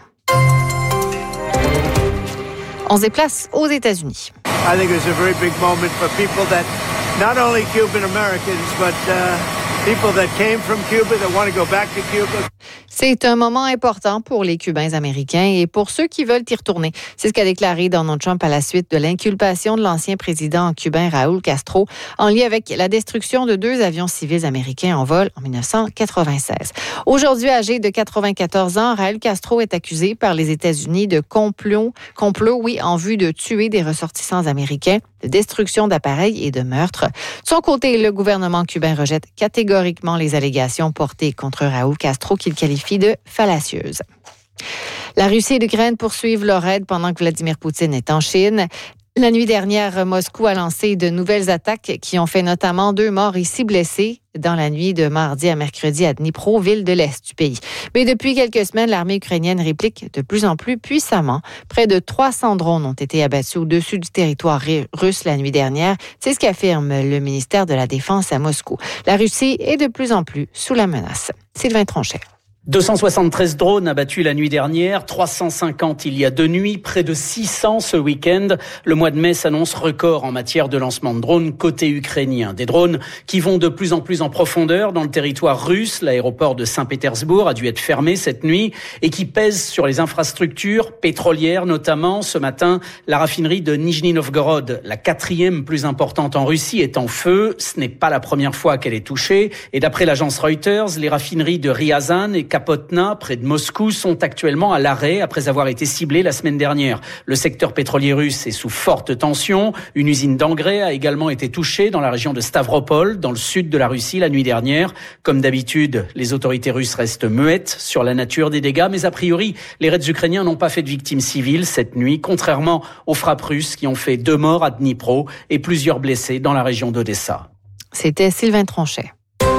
On se déplace aux États-Unis. I think it was a very big moment for people that, not only Cuban Americans, but uh, people that came from Cuba that want to go back to Cuba. C'est un moment important pour les Cubains américains et pour ceux qui veulent y retourner. C'est ce qu'a déclaré Donald Trump à la suite de l'inculpation de l'ancien président cubain Raúl Castro en lien avec la destruction de deux avions civils américains en vol en dix-neuf cent quatre-vingt-seize. Aujourd'hui âgé de quatre-vingt-quatorze ans, Raúl Castro est accusé par les États-Unis de complot, complot, oui, en vue de tuer des ressortissants américains, de destruction d'appareils et de meurtre. De son côté, le gouvernement cubain rejette catégoriquement les allégations portées contre Raúl Castro qu'il qualifie de fallacieuses. La Russie et l'Ukraine poursuivent leur aide pendant que Vladimir Poutine est en Chine. La nuit dernière, Moscou a lancé de nouvelles attaques qui ont fait notamment deux morts et six blessés dans la nuit de mardi à mercredi à Dnipro, ville de l'Est du pays. Mais depuis quelques semaines, l'armée ukrainienne réplique de plus en plus puissamment. Près de trois cents drones ont été abattus au-dessus du territoire russe la nuit dernière. C'est ce qu'affirme le ministère de la Défense à Moscou. La Russie est de plus en plus sous la menace. Sylvain Tronchet. deux cent soixante-treize drones abattus la nuit dernière, trois cent cinquante il y a deux nuits, près de six cents ce week-end. Le mois de mai s'annonce record en matière de lancement de drones côté ukrainien. Des drones qui vont de plus en plus en profondeur dans le territoire russe. L'aéroport de Saint-Pétersbourg a dû être fermé cette nuit et qui pèsent sur les infrastructures pétrolières, notamment ce matin, la raffinerie de Nijni Novgorod, la quatrième plus importante en Russie, est en feu. Ce n'est pas la première fois qu'elle est touchée. Et d'après l'agence Reuters, les raffineries de Ryazan et Kapotna, près de Moscou, sont actuellement à l'arrêt après avoir été ciblées la semaine dernière. Le secteur pétrolier russe est sous forte tension. Une usine d'engrais a également été touchée dans la région de Stavropol, dans le sud de la Russie, la nuit dernière. Comme d'habitude, les autorités russes restent muettes sur la nature des dégâts, mais a priori, les raids ukrainiens n'ont pas fait de victimes civiles cette nuit, contrairement aux frappes russes qui ont fait deux morts à Dnipro et plusieurs blessés dans la région d'Odessa. C'était Sylvain Tronchet.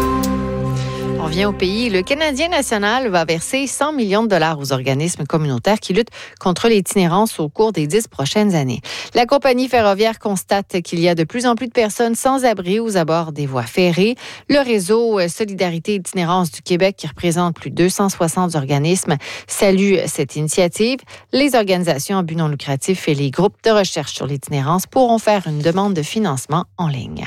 On revient au pays. Le Canadien national va verser cent millions de dollars aux organismes communautaires qui luttent contre l'itinérance au cours des dix prochaines années. La compagnie ferroviaire constate qu'il y a de plus en plus de personnes sans abri aux abords des voies ferrées. Le réseau Solidarité Itinérance du Québec, qui représente plus de deux cent soixante organismes, salue cette initiative. Les organisations à but non lucratif et les groupes de recherche sur l'itinérance pourront faire une demande de financement en ligne.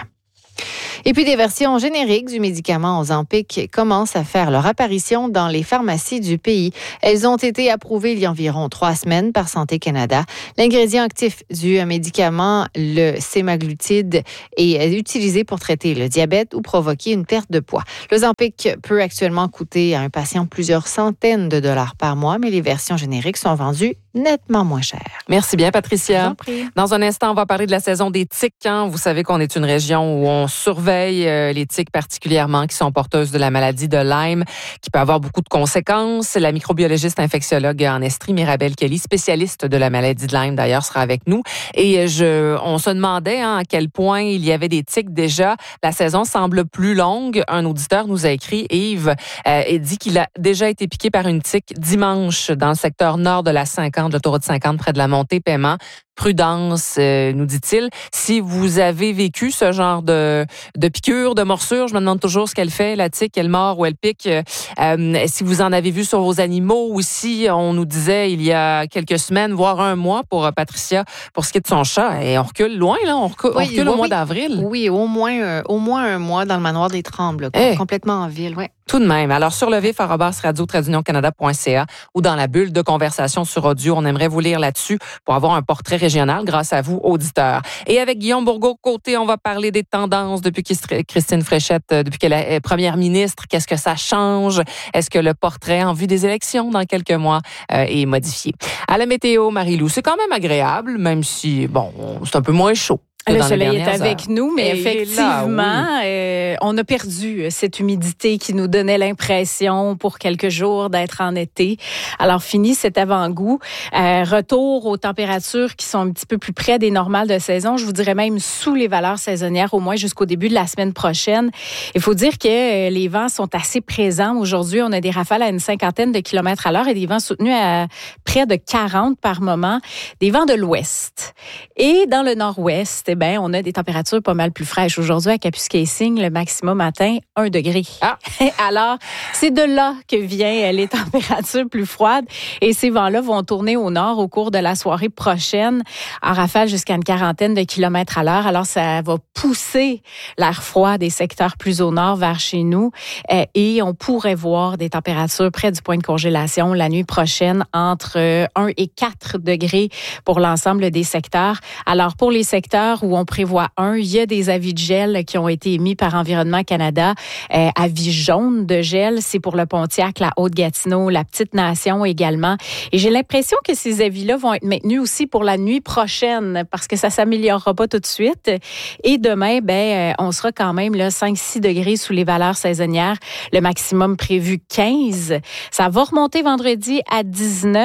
Et puis des versions génériques du médicament Ozempic commencent à faire leur apparition dans les pharmacies du pays. Elles ont été approuvées il y a environ trois semaines par Santé Canada. L'ingrédient actif du médicament, le sémaglutide, est utilisé pour traiter le diabète ou provoquer une perte de poids. L'Ozempic peut actuellement coûter à un patient plusieurs centaines de dollars par mois, mais les versions génériques sont vendues nettement moins cher. Merci bien, Patricia. Dans un instant, on va parler de la saison des tiques. Hein? Vous savez qu'on est une région où on surveille euh, les tiques particulièrement qui sont porteuses de la maladie de Lyme, qui peut avoir beaucoup de conséquences. La microbiologiste infectiologue en Estrie, Mirabelle Kelly, spécialiste de la maladie de Lyme d'ailleurs, sera avec nous. Et je, on se demandait hein, à quel point il y avait des tiques déjà. La saison semble plus longue. Un auditeur nous a écrit, Yves, euh, et dit qu'il a déjà été piqué par une tique dimanche dans le secteur nord de la cinquante, de l'autoroute cinquante, près de la montée Paiement. Prudence, euh, nous dit-il. Si vous avez vécu ce genre de, de piqûre, de morsure, je me demande toujours ce qu'elle fait, la tique, elle mord ou elle pique. Euh, si vous en avez vu sur vos animaux aussi, on nous disait il y a quelques semaines, voire un mois pour Patricia, pour ce qui est de son chat. Et on recule loin, là, on recule, oui, on recule oui, au mois oui. d'avril. Oui, au moins, euh, au moins un mois dans le manoir des Trembles, hey. complètement en ville, oui. Tout de même. Alors, sur le vif, arobase radio tiret union canada point c a ou dans la bulle de conversation sur audio, on aimerait vous lire là-dessus pour avoir un portrait régional grâce à vous, auditeurs. Et avec Guillaume Bourgault-Côté, on va parler des tendances depuis Christine Fréchette, depuis qu'elle est première ministre. Qu'est-ce que ça change? Est-ce que le portrait en vue des élections dans quelques mois euh, est modifié? À la météo, Marie-Lou, c'est quand même agréable, même si, bon, c'est un peu moins chaud. Le soleil est avec heures. nous, mais Et effectivement, là, oui. euh, on a perdu cette humidité qui nous donnait l'impression pour quelques jours d'être en été. Alors, fini cet avant-goût. Euh, retour aux températures qui sont un petit peu plus près des normales de saison. Je vous dirais même sous les valeurs saisonnières, au moins jusqu'au début de la semaine prochaine. Il faut dire que les vents sont assez présents. Aujourd'hui, on a des rafales à une cinquantaine de kilomètres à l'heure et des vents soutenus à près de quarante par moment. Des vents de l'ouest. Et dans le nord-ouest, eh bien, on a des températures pas mal plus fraîches. Aujourd'hui, à Kapuskasing, le maximum matin, un degré. Ah. Alors, c'est de là que viennent les températures plus froides. Et ces vents-là vont tourner au nord au cours de la soirée prochaine, en rafale jusqu'à une quarantaine de kilomètres à l'heure. Alors, ça va pousser l'air froid des secteurs plus au nord vers chez nous. Et on pourrait voir des températures près du point de congélation la nuit prochaine, entre un et quatre degrés pour l'ensemble des secteurs. Alors, pour les secteurs où on prévoit un, il y a des avis de gel qui ont été émis par Environnement Canada. Euh, avis jaune de gel, c'est pour le Pontiac, la Haute-Gatineau, la Petite-Nation également. Et j'ai l'impression que ces avis-là vont être maintenus aussi pour la nuit prochaine parce que ça s'améliorera pas tout de suite. Et demain, ben, euh, on sera quand même là cinq à six degrés sous les valeurs saisonnières. Le maximum prévu quinze. Ça va remonter vendredi à dix-neuf.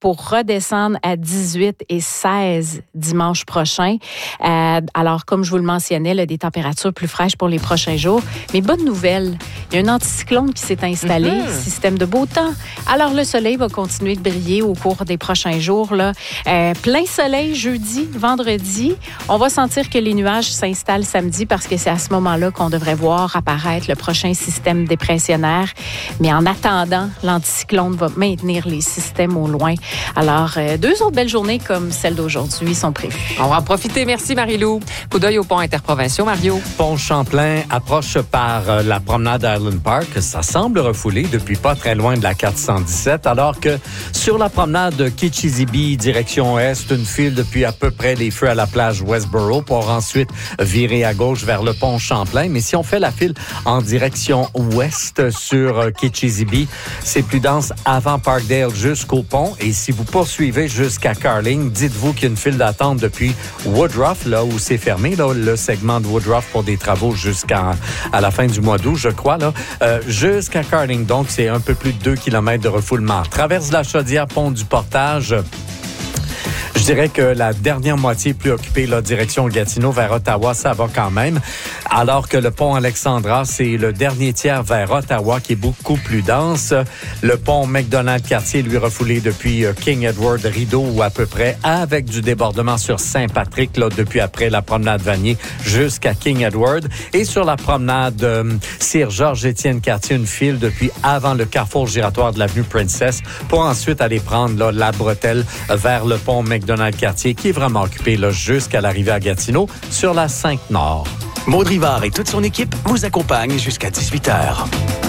pour redescendre à dix-huit et seize dimanche prochain. Euh, alors, comme je vous le mentionnais, là, des températures plus fraîches pour les prochains jours. Mais bonne nouvelle, il y a un anticyclone qui s'est installé, mm-hmm. système de beau temps. Alors, le soleil va continuer de briller au cours des prochains jours. Là. Euh, plein soleil jeudi, vendredi. On va sentir que les nuages s'installent samedi parce que c'est à ce moment-là qu'on devrait voir apparaître le prochain système dépressionnaire. Mais en attendant, l'anticyclone va maintenir les systèmes au loin. Alors, euh, deux autres belles journées comme celle d'aujourd'hui sont prévues. On va en profiter. Merci, Marie-Lou. Coup d'œil au pont interprovinciaux, Mario. Pont Champlain approche par euh, la promenade Island Park. Ça semble refoulé depuis pas très loin de la quatre cent dix-sept, alors que sur la promenade de Kitchizibee, direction est, une file depuis à peu près les feux à la plage Westboro pour ensuite virer à gauche vers le pont Champlain. Mais si on fait la file en direction ouest sur euh, Kitchizibee, c'est plus dense avant Parkdale jusqu'au pont. Et si vous poursuivez jusqu'à Carling, dites-vous qu'il y a une file d'attente depuis Woodruff, là où c'est fermé, là, le segment de Woodruff pour des travaux jusqu'à à la fin du mois d'août, je crois, là, euh, jusqu'à Carling. Donc, c'est un peu plus de deux kilomètres de refoulement. Traverse la Chaudière, pont du Portage. Je dirais que la dernière moitié plus occupée, la direction Gatineau vers Ottawa, ça va quand même. Alors que le pont Alexandra, c'est le dernier tiers vers Ottawa qui est beaucoup plus dense. Le pont McDonald-Cartier, lui, refoulé depuis King Edward Rideau ou à peu près, avec du débordement sur Saint-Patrick, là, depuis après la promenade Vanier jusqu'à King Edward. Et sur la promenade euh, Sir Georges-Étienne Cartier, une file depuis avant le carrefour giratoire de l'avenue Princess pour ensuite aller prendre là, la bretelle vers le pont McDonald-Cartier qui est vraiment occupé là, jusqu'à l'arrivée à Gatineau sur la cinq Nord. Maud Rivard et toute son équipe vous accompagnent jusqu'à dix-huit heures.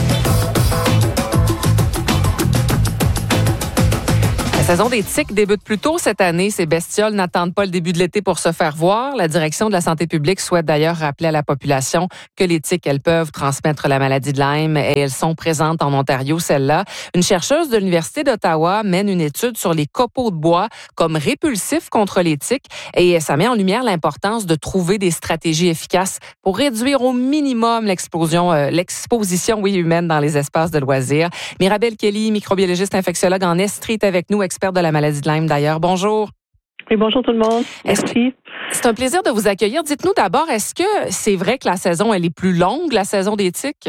La saison des tiques débute plus tôt cette année. Ces bestioles n'attendent pas le début de l'été pour se faire voir. La direction de la santé publique souhaite d'ailleurs rappeler à la population que les tiques, elles peuvent transmettre la maladie de Lyme et elles sont présentes en Ontario, celle-là. Une chercheuse de l'Université d'Ottawa mène une étude sur les copeaux de bois comme répulsifs contre les tiques et ça met en lumière l'importance de trouver des stratégies efficaces pour réduire au minimum l'explosion, euh, l'exposition oui, humaine dans les espaces de loisirs. Mirabelle Kelly, microbiologiste infectiologue en Estrie, est avec nous, expert de la maladie de Lyme d'ailleurs. Bonjour. Et bonjour tout le monde. Merci. C'est un plaisir de vous accueillir. Dites-nous d'abord, est-ce que c'est vrai que la saison, elle est plus longue, la saison des tiques?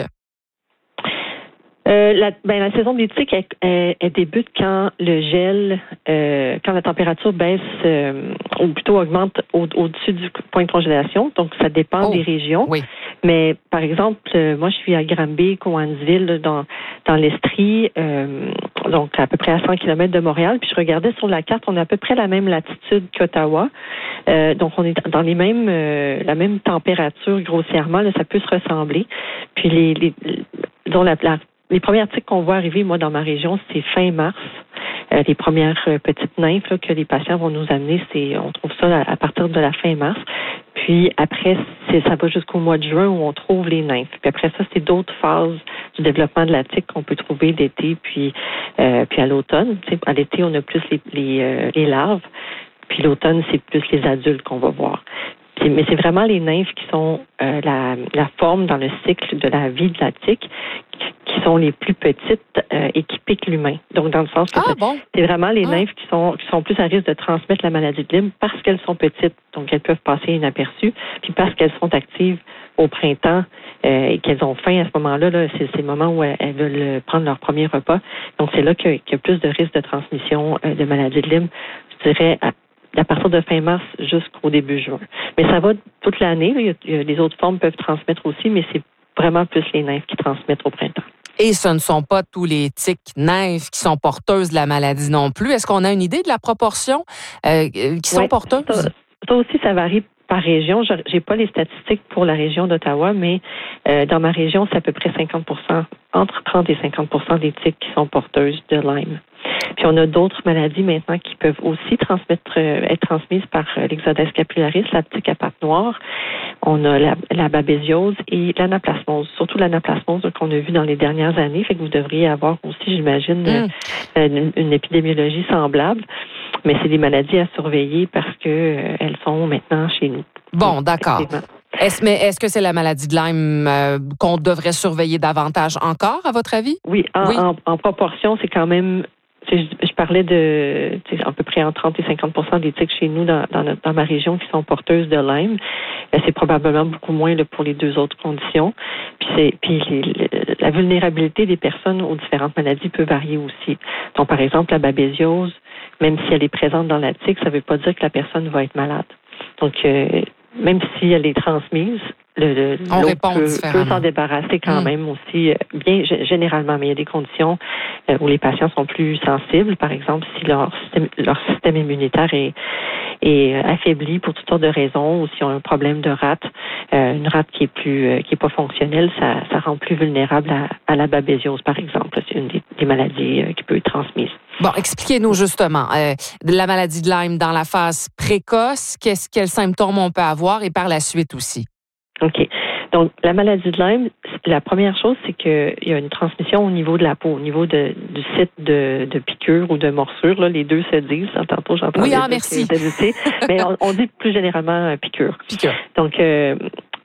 Euh, la, ben, la saison des tiques, elle, elle, elle débute quand le gel, euh, quand la température baisse, euh, ou plutôt augmente au, au-dessus du point de congélation. Donc, ça dépend oh, des régions. Oui. Mais, par exemple, euh, moi, je suis à Granby, Cowansville, dans, dans l'Estrie, euh, donc à peu près à cent kilomètres de Montréal. Puis, je regardais sur la carte, on a à peu près la même latitude qu'Ottawa. Euh, donc, on est dans les mêmes, euh, la même température grossièrement. Là, ça peut se ressembler. Puis, les, les, dont la, la Les premières tiques qu'on voit arriver, moi, dans ma région, c'est fin mars. Euh, les premières euh, petites nymphes là, que les patients vont nous amener, c'est on trouve ça à, à partir de la fin mars. Puis après, c'est, ça va jusqu'au mois de juin où on trouve les nymphes. Puis après ça, c'est d'autres phases du développement de la tique qu'on peut trouver l'été, puis euh, puis à l'automne. Tu sais, à l'été, on a plus les les, euh, les larves. Puis l'automne, c'est plus les adultes qu'on va voir. Puis, mais c'est vraiment les nymphes qui sont euh, la, la forme dans le cycle de la vie de la tique qui sont les plus petites euh, et qui piquent l'humain. Donc, dans le sens que ah, c'est, bon? c'est vraiment les ah. nymphes qui sont qui sont plus à risque de transmettre la maladie de Lyme parce qu'elles sont petites. Donc, elles peuvent passer inaperçues. Puis parce qu'elles sont actives au printemps euh, et qu'elles ont faim à ce moment-là, là, c'est, c'est le moment où elles, elles veulent prendre leur premier repas. Donc, c'est là qu'il y a, qu'il y a plus de risque de transmission euh, de maladie de Lyme. Je dirais à à partir de fin mars jusqu'au début juin. Mais ça va toute l'année. Là. Il y a, il y a, les autres formes peuvent transmettre aussi, mais c'est vraiment plus les nymphes qui transmettent au printemps. Et ce ne sont pas tous les tiques nymphes qui sont porteuses de la maladie non plus. Est-ce qu'on a une idée de la proportion euh, qui sont ouais, porteuses? Ça, ça aussi, ça varie par région. Je n'ai pas les statistiques pour la région d'Ottawa, mais euh, dans ma région, c'est à peu près cinquante pour cent, entre trente et cinquante pour cent des tiques qui sont porteuses de Lyme. Puis on a d'autres maladies maintenant qui peuvent aussi transmettre, euh, être transmises par euh, l'Ixodes scapularis, la tique à pattes noires. On a la, la babésiose et l'anaplasmose, surtout l'anaplasmose qu'on a vu dans les dernières années. Fait que vous devriez avoir aussi, j'imagine, mm. euh, une, une épidémiologie semblable. Mais c'est des maladies à surveiller parce que euh, elles sont maintenant chez nous. Bon, d'accord. Est-ce, mais est-ce que c'est la maladie de Lyme euh, qu'on devrait surveiller davantage encore, à votre avis? Oui, en, oui. en, en proportion, c'est quand même Je, je parlais de à peu près entre trente et cinquante pour cent des tiques chez nous dans, dans, notre, dans ma région qui sont porteuses de Lyme. C'est probablement beaucoup moins là, pour les deux autres conditions. Puis, c'est, puis les, les, la vulnérabilité des personnes aux différentes maladies peut varier aussi. Donc, par exemple, la babésiose, même si elle est présente dans la tique, ça ne veut pas dire que la personne va être malade. Donc, euh, même si elle est transmise, le, le, on l'autre répond peut, différemment. peut s'en débarrasser quand mmh. même aussi, bien généralement, mais il y a des conditions euh, où les patients sont plus sensibles. Par exemple, si leur système, leur système immunitaire est, est affaibli pour toutes sortes de raisons, ou s'ils ont un problème de rate, euh, une rate qui est plus euh, qui est pas fonctionnelle, ça, ça rend plus vulnérable à, à la babésiose, par exemple. C'est une des, des maladies euh, qui peut être transmise. Bon, expliquez-nous justement euh, la maladie de Lyme dans la phase précoce, qu'est-ce, quels symptômes on peut avoir et par la suite aussi. OK. Donc, la maladie de Lyme, la première chose, c'est qu'il y a une transmission au niveau de la peau, au niveau de, du site de, de piqûre ou de morsure. Là, les deux se disent. Tantôt, j'entends. Oui, ah, merci. Mais on, on dit plus généralement euh, piqûre. Piqûre. Donc, euh,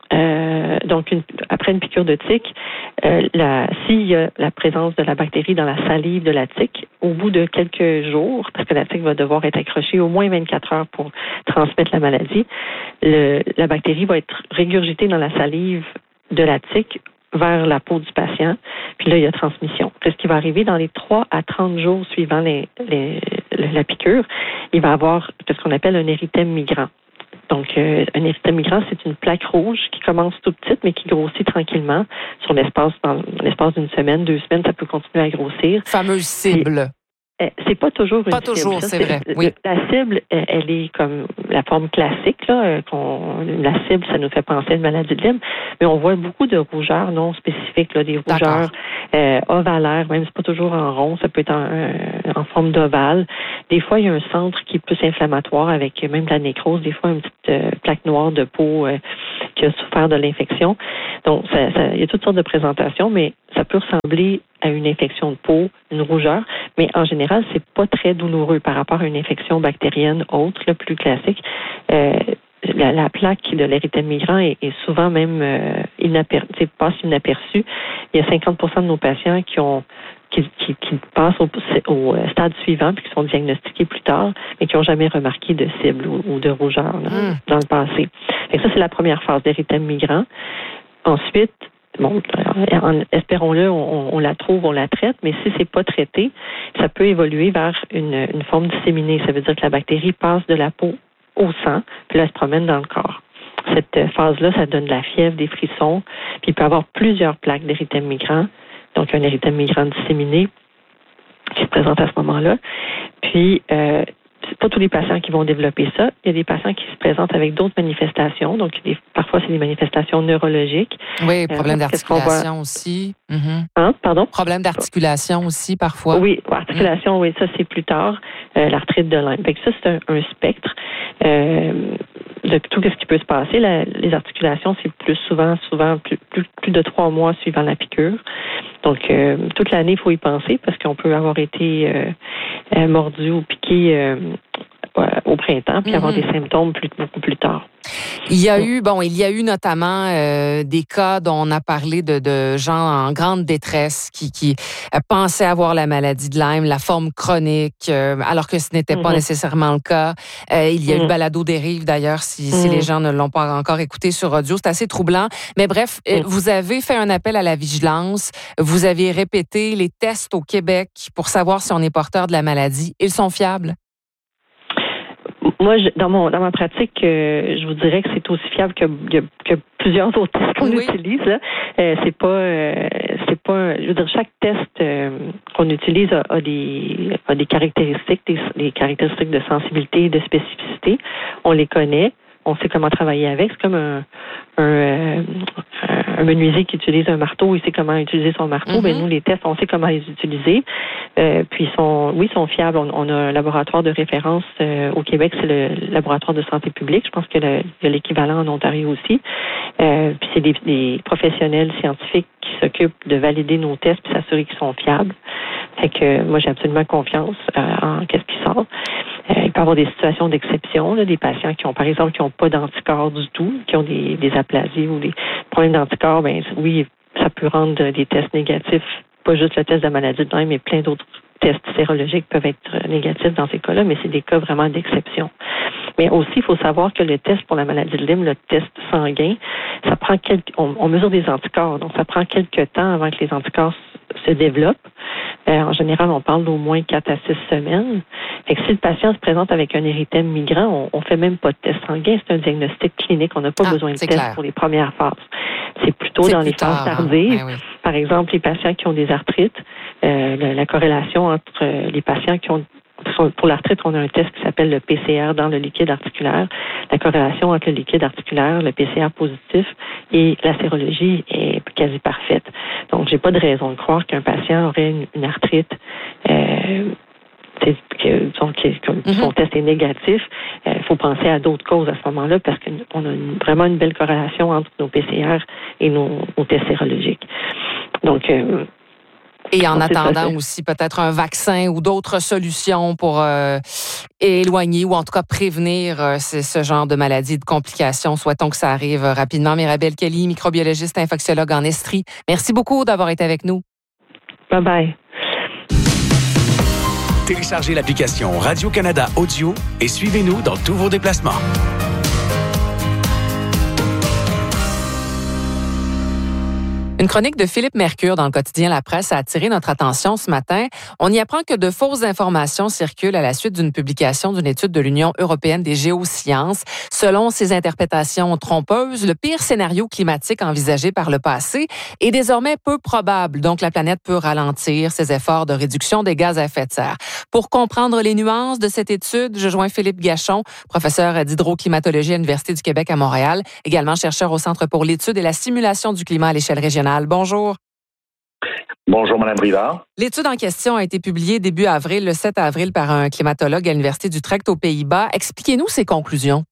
euh, donc une, après une piqûre de tique, euh, la, s'il y a la présence de la bactérie dans la salive de la tique, au bout de quelques jours, parce que la tique va devoir être accrochée au moins vingt-quatre heures pour transmettre la maladie, le, la bactérie va être régurgitée dans la salive de la tique vers la peau du patient, puis là, il y a transmission. C'est ce qui va arriver dans les trois à trente jours suivant les, les, la piqûre. Il va avoir ce qu'on appelle un érythème migrant. Donc, euh, un érythème migrant, c'est une plaque rouge qui commence tout petite, mais qui grossit tranquillement sur l'espace, dans l'espace d'une semaine, deux semaines, ça peut continuer à grossir. Fameuse cible. Et, c'est pas toujours une pas cible. Pas toujours, ça, c'est, c'est vrai. Oui. La cible, elle est comme la forme classique, là, qu'on, la cible, ça nous fait penser à une maladie de Lyme, mais on voit beaucoup de rougeurs non spécifiques, là, des rougeurs euh, ovalaires, même c'est pas toujours en rond, ça peut être en, euh, en forme d'ovale. Des fois, il y a un centre qui est plus inflammatoire avec même de la nécrose, des fois une petite euh, plaque noire de peau euh, qui a souffert de l'infection. Donc, ça, ça, il y a toutes sortes de présentations, mais ça peut ressembler à une infection de peau, une rougeur, mais en général, c'est pas très douloureux par rapport à une infection bactérienne autre, le plus classique. Euh, la, la plaque de l'érythème migrant est, est souvent même euh, inaperçue, passe inaperçue. Il y a cinquante pour cent de nos patients qui ont qui, qui, qui passent au, au stade suivant puis qui sont diagnostiqués plus tard, mais qui n'ont jamais remarqué de cible ou, ou de rougeur là, mmh. dans le passé. Et ça, c'est la première phase d'érythème migrant. Ensuite, bon, espérons-le, on, on la trouve, on la traite, mais si c'est pas traité, ça peut évoluer vers une, une forme disséminée. Ça veut dire que la bactérie passe de la peau au sang, puis là, elle se promène dans le corps. Cette phase-là, ça donne de la fièvre, des frissons, puis il peut y avoir plusieurs plaques d'érythème migrant, donc un érythème migrant disséminé qui se présente à ce moment-là. Puis, euh, c'est pas tous les patients qui vont développer ça. Il y a des patients qui se présentent avec d'autres manifestations. Donc, des, parfois, c'est des manifestations neurologiques. Oui, problème euh, d'articulation aussi. Mm-hmm. Hein, pardon? Problème d'articulation aussi, parfois. Oui, articulation, mm. oui, ça, c'est plus tard. Euh, l'arthrite de Lyme. Fait que ça, c'est un, un spectre euh, de tout ce qui peut se passer. La, les articulations, c'est plus souvent, souvent, plus, plus, plus de trois mois suivant la piqûre. Donc, euh, toute l'année, il faut y penser parce qu'on peut avoir été euh, euh, mordu ou piqué euh, au printemps puis mm-hmm. avoir des symptômes plus, beaucoup plus tard. Il y a eu, bon, il y a eu notamment euh, des cas dont on a parlé de, de gens en grande détresse qui, qui euh, pensaient avoir la maladie de Lyme, la forme chronique, euh, alors que ce n'était mm-hmm. pas nécessairement le cas. Euh, il y a mm-hmm. eu le balado dérive d'ailleurs, si, mm-hmm. si les gens ne l'ont pas encore écouté sur audio, c'est assez troublant. Mais bref, mm-hmm. vous avez fait un appel à la vigilance, vous avez répété les tests au Québec pour savoir si on est porteur de la maladie. Ils sont fiables? Moi, je, dans mon dans ma pratique, euh, je vous dirais que c'est aussi fiable que, que, que plusieurs autres tests qu'on oui. utilise. Là. Euh, c'est pas, euh, c'est pas. Je veux dire, chaque test euh, qu'on utilise a, a des a des caractéristiques, des, des caractéristiques de sensibilité et de spécificité. On les connaît. On sait comment travailler avec. C'est comme un, un, euh, un menuisier qui utilise un marteau, il sait comment utiliser son marteau. Mm-hmm. Ben nous, les tests, on sait comment les utiliser. Euh, puis, ils sont, oui, ils sont fiables. On, on a un laboratoire de référence euh, au Québec, c'est le laboratoire de santé publique. Je pense qu'il y a l'équivalent en Ontario aussi. Euh, puis, c'est des, des professionnels scientifiques qui s'occupent de valider nos tests puis s'assurer qu'ils sont fiables. Fait que moi, j'ai absolument confiance euh, en qu'est-ce qui sort. Euh, il peut y avoir des situations d'exception, là, des patients qui ont, par exemple, qui n'ont pas d'anticorps du tout, qui ont des, des aplasies ou des problèmes d'anticorps. Ben oui, ça peut rendre des tests négatifs, pas juste le test de la maladie de Lyme, mais plein d'autres tests sérologiques peuvent être négatifs dans ces cas-là, mais c'est des cas vraiment d'exception. Mais aussi, il faut savoir que le test pour la maladie de Lyme, le test sanguin, ça prend quelques, on, on mesure des anticorps, donc ça prend quelques temps avant que les anticorps se développent. Euh, en général, on parle d'au moins quatre à six semaines. Fait que si le patient se présente avec un érythème migrant, on ne fait même pas de test sanguin, c'est un diagnostic clinique. On n'a pas ah, besoin de test clair. Pour les premières phases. C'est plutôt c'est dans les phases tardives. Hein? Oui, oui. Par exemple, les patients qui ont des arthrites, euh, la, la corrélation entre les patients qui ont pour l'arthrite, on a un test qui s'appelle le P C R dans le liquide articulaire. La corrélation entre le liquide articulaire, le P C R positif et la sérologie est quasi parfaite. Donc, j'ai pas de raison de croire qu'un patient aurait une, une arthrite euh, que, donc, comme mm-hmm. son test est négatif. Il euh, faut penser à d'autres causes à ce moment-là parce qu'on a une, vraiment une belle corrélation entre nos P C R et nos, nos tests sérologiques. Donc, euh, Et en attendant aussi peut-être un vaccin ou d'autres solutions pour euh, éloigner ou en tout cas prévenir euh, ce genre de maladie, de complications. Souhaitons que ça arrive rapidement. Mirabel Kelly, microbiologiste, infectiologue en Estrie. Merci beaucoup d'avoir été avec nous. Bye bye. Téléchargez l'application Radio-Canada Audio et suivez-nous dans tous vos déplacements. Une chronique de Philippe Mercure dans le quotidien La Presse a attiré notre attention ce matin. On y apprend que de fausses informations circulent à la suite d'une publication d'une étude de l'Union européenne des géosciences. Selon ces interprétations trompeuses, le pire scénario climatique envisagé par le passé est désormais peu probable. Donc, la planète peut ralentir ses efforts de réduction des gaz à effet de serre. Pour comprendre les nuances de cette étude, je joins Philippe Gachon, professeur d'hydroclimatologie à l'Université du Québec à Montréal, également chercheur au Centre pour l'étude et la simulation du climat à l'échelle régionale. Bonjour. Bonjour, Mme Brivard. L'étude en question a été publiée début avril, le sept avril, par un climatologue à l'Université d'Utrecht aux Pays-Bas. Expliquez-nous ces conclusions.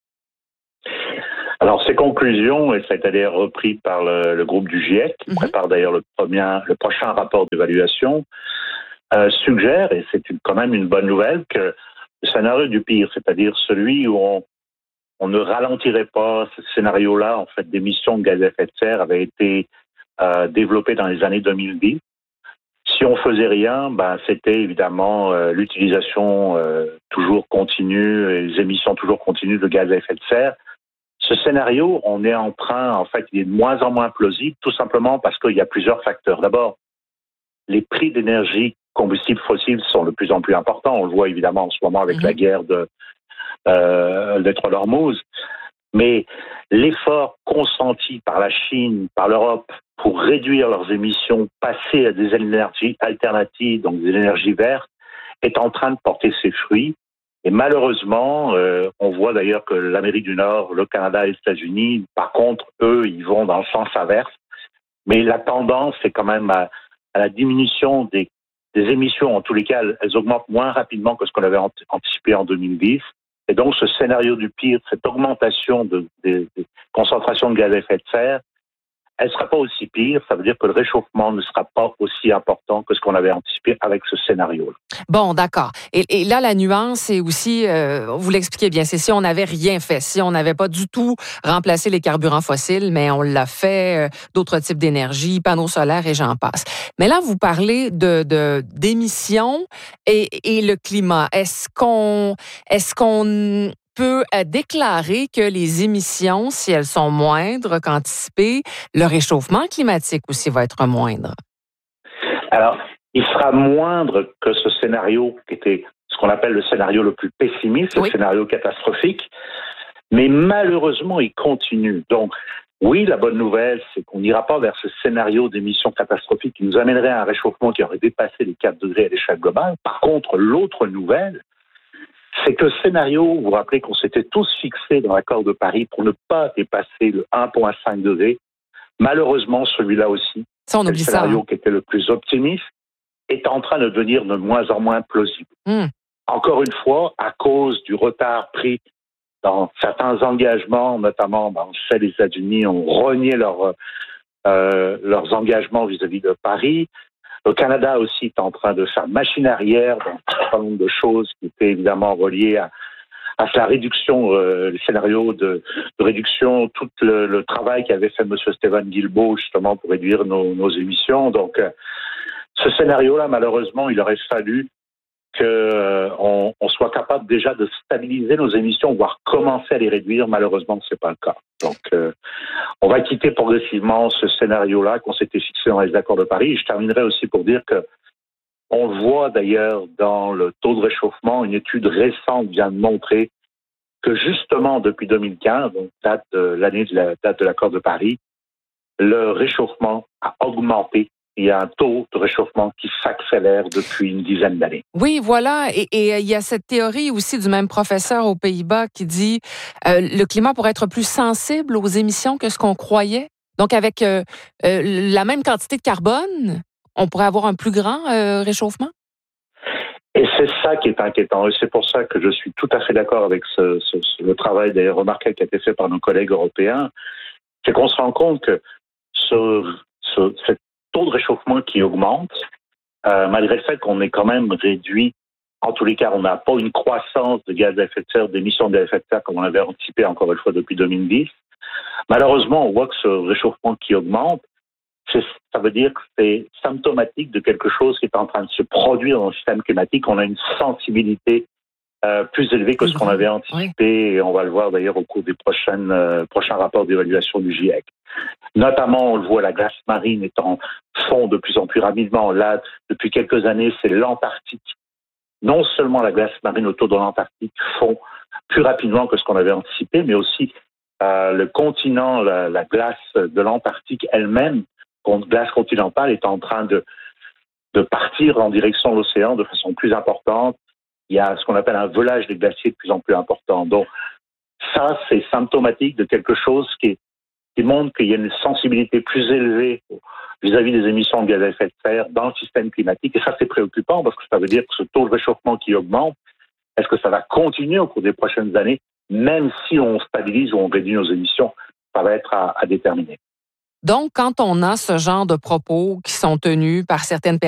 Alors, ces conclusions, et ça a été d'ailleurs repris par le, le groupe du GIEC, qui mm-hmm. prépare d'ailleurs le, premier, le prochain rapport d'évaluation, euh, suggèrent, et c'est une, quand même une bonne nouvelle, que le scénario du pire, c'est-à-dire celui où on, on ne ralentirait pas, ce scénario-là, en fait, d'émissions de gaz à effet de serre avait été Euh, développé dans les années deux mille dix. Si on faisait rien, ben c'était évidemment euh, l'utilisation euh, toujours continue, les émissions toujours continues de gaz à effet de serre. Ce scénario, on est en train, en fait, il est de moins en moins plausible, tout simplement parce qu'il y a plusieurs facteurs. D'abord, les prix d'énergie combustibles fossiles sont de plus en plus importants. On le voit évidemment en ce moment avec mmh. la guerre de euh, détroit d'Ormuz. Mais l'effort consenti par la Chine, par l'Europe, pour réduire leurs émissions, passer à des énergies alternatives, donc des énergies vertes, est en train de porter ses fruits. Et malheureusement, euh, on voit d'ailleurs que l'Amérique du Nord, le Canada et les États-Unis, par contre, eux, ils vont dans le sens inverse. Mais la tendance, c'est quand même à, à la diminution des, des émissions. En tous les cas, elles, elles augmentent moins rapidement que ce qu'on avait anticipé en deux mille dix. Et donc, ce scénario du pire, cette augmentation de, de, de concentration de gaz à effet de serre, elle ne sera pas aussi pire. Ça veut dire que le réchauffement ne sera pas aussi important que ce qu'on avait anticipé avec ce scénario-là. Bon, d'accord. Et, et là, la nuance, c'est aussi, euh, vous l'expliquez bien, c'est si on n'avait rien fait, si on n'avait pas du tout remplacé les carburants fossiles, mais on l'a fait, euh, d'autres types d'énergie, panneaux solaires et j'en passe. Mais là, vous parlez de, de d'émissions et, et le climat. Est-ce qu'on, est-ce qu'on peut déclarer que les émissions, si elles sont moindres qu'anticipées, le réchauffement climatique aussi va être moindre? Alors, il sera moindre que ce scénario qui était ce qu'on appelle le scénario le plus pessimiste, oui. le scénario catastrophique, mais malheureusement, il continue. Donc, oui, la bonne nouvelle, c'est qu'on n'ira pas vers ce scénario d'émissions catastrophiques qui nous amènerait à un réchauffement qui aurait dépassé les quatre degrés à l'échelle globale. Par contre, l'autre nouvelle, c'est que le scénario, vous vous rappelez qu'on s'était tous fixés dans l'accord de Paris pour ne pas dépasser le un virgule cinq degré. Malheureusement, celui-là aussi, ça, on oublie le scénario ça, hein. qui était le plus optimiste, est en train de devenir de moins en moins plausible. Mm. Encore une fois, à cause du retard pris dans certains engagements, notamment, ben, on sait, les États-Unis ont renié leur, euh, leurs engagements vis-à-vis de Paris. Le Canada aussi est en train de faire machine arrière dans un certain nombre de choses qui étaient évidemment reliées à, à la réduction, euh, les scénarios de, de réduction, tout le, le travail qu'avait fait M. Stephen Guilbeault justement pour réduire nos, nos émissions. Donc, euh, ce scénario-là, malheureusement, il aurait fallu qu'on euh, on soit capable déjà de stabiliser nos émissions, voire commencer à les réduire. Malheureusement, c'est pas le cas. Donc, euh, on va quitter progressivement ce scénario-là qu'on s'était fixé dans les accords de Paris. Je terminerai aussi pour dire que on le voit d'ailleurs dans le taux de réchauffement. Une étude récente vient de montrer que justement depuis deux mille quinze, donc date de l'année de la date de l'accord de Paris, le réchauffement a augmenté. Il y a un taux de réchauffement qui s'accélère depuis une dizaine d'années. Oui, voilà. Et, et il y a cette théorie aussi du même professeur aux Pays-Bas qui dit euh, le climat pourrait être plus sensible aux émissions que ce qu'on croyait. Donc, avec euh, euh, la même quantité de carbone, on pourrait avoir un plus grand euh, réchauffement? Et c'est ça qui est inquiétant. Et c'est pour ça que je suis tout à fait d'accord avec ce, ce, ce, le travail d'ailleurs remarquable qui a été fait par nos collègues européens. C'est qu'on se rend compte que ce, ce, cette taux de réchauffement qui augmente, euh, malgré le fait qu'on est quand même réduit, en tous les cas, on n'a pas une croissance de gaz à effet de serre, d'émissions de gaz à effet de serre comme on avait anticipé encore une fois depuis deux mille dix. Malheureusement, on voit que ce réchauffement qui augmente, c'est, ça veut dire que c'est symptomatique de quelque chose qui est en train de se produire dans le système climatique. On a une sensibilité euh, plus élevée que ce qu'on avait anticipé, et on va le voir d'ailleurs au cours des prochaines, euh, prochains rapports d'évaluation du GIEC. Notamment, on le voit, la glace marine étant fond de plus en plus rapidement. Là, depuis quelques années, c'est l'Antarctique. Non seulement la glace marine autour de l'Antarctique fond plus rapidement que ce qu'on avait anticipé, mais aussi euh, le continent, la, la glace de l'Antarctique elle-même, glace continentale, est en train de, de partir en direction de l'océan de façon plus importante. Il y a ce qu'on appelle un volage des glaciers de plus en plus important. Donc, ça, c'est symptomatique de quelque chose qui est qui montre qu'il y a une sensibilité plus élevée vis-à-vis des émissions de gaz à effet de serre dans le système climatique. Et ça, c'est préoccupant parce que ça veut dire que ce taux de réchauffement qui augmente, est-ce que ça va continuer au cours des prochaines années, même si on stabilise ou on réduit nos émissions? Ça va être à, à déterminer. Donc, quand on a ce genre de propos qui sont tenus par certaines personnes,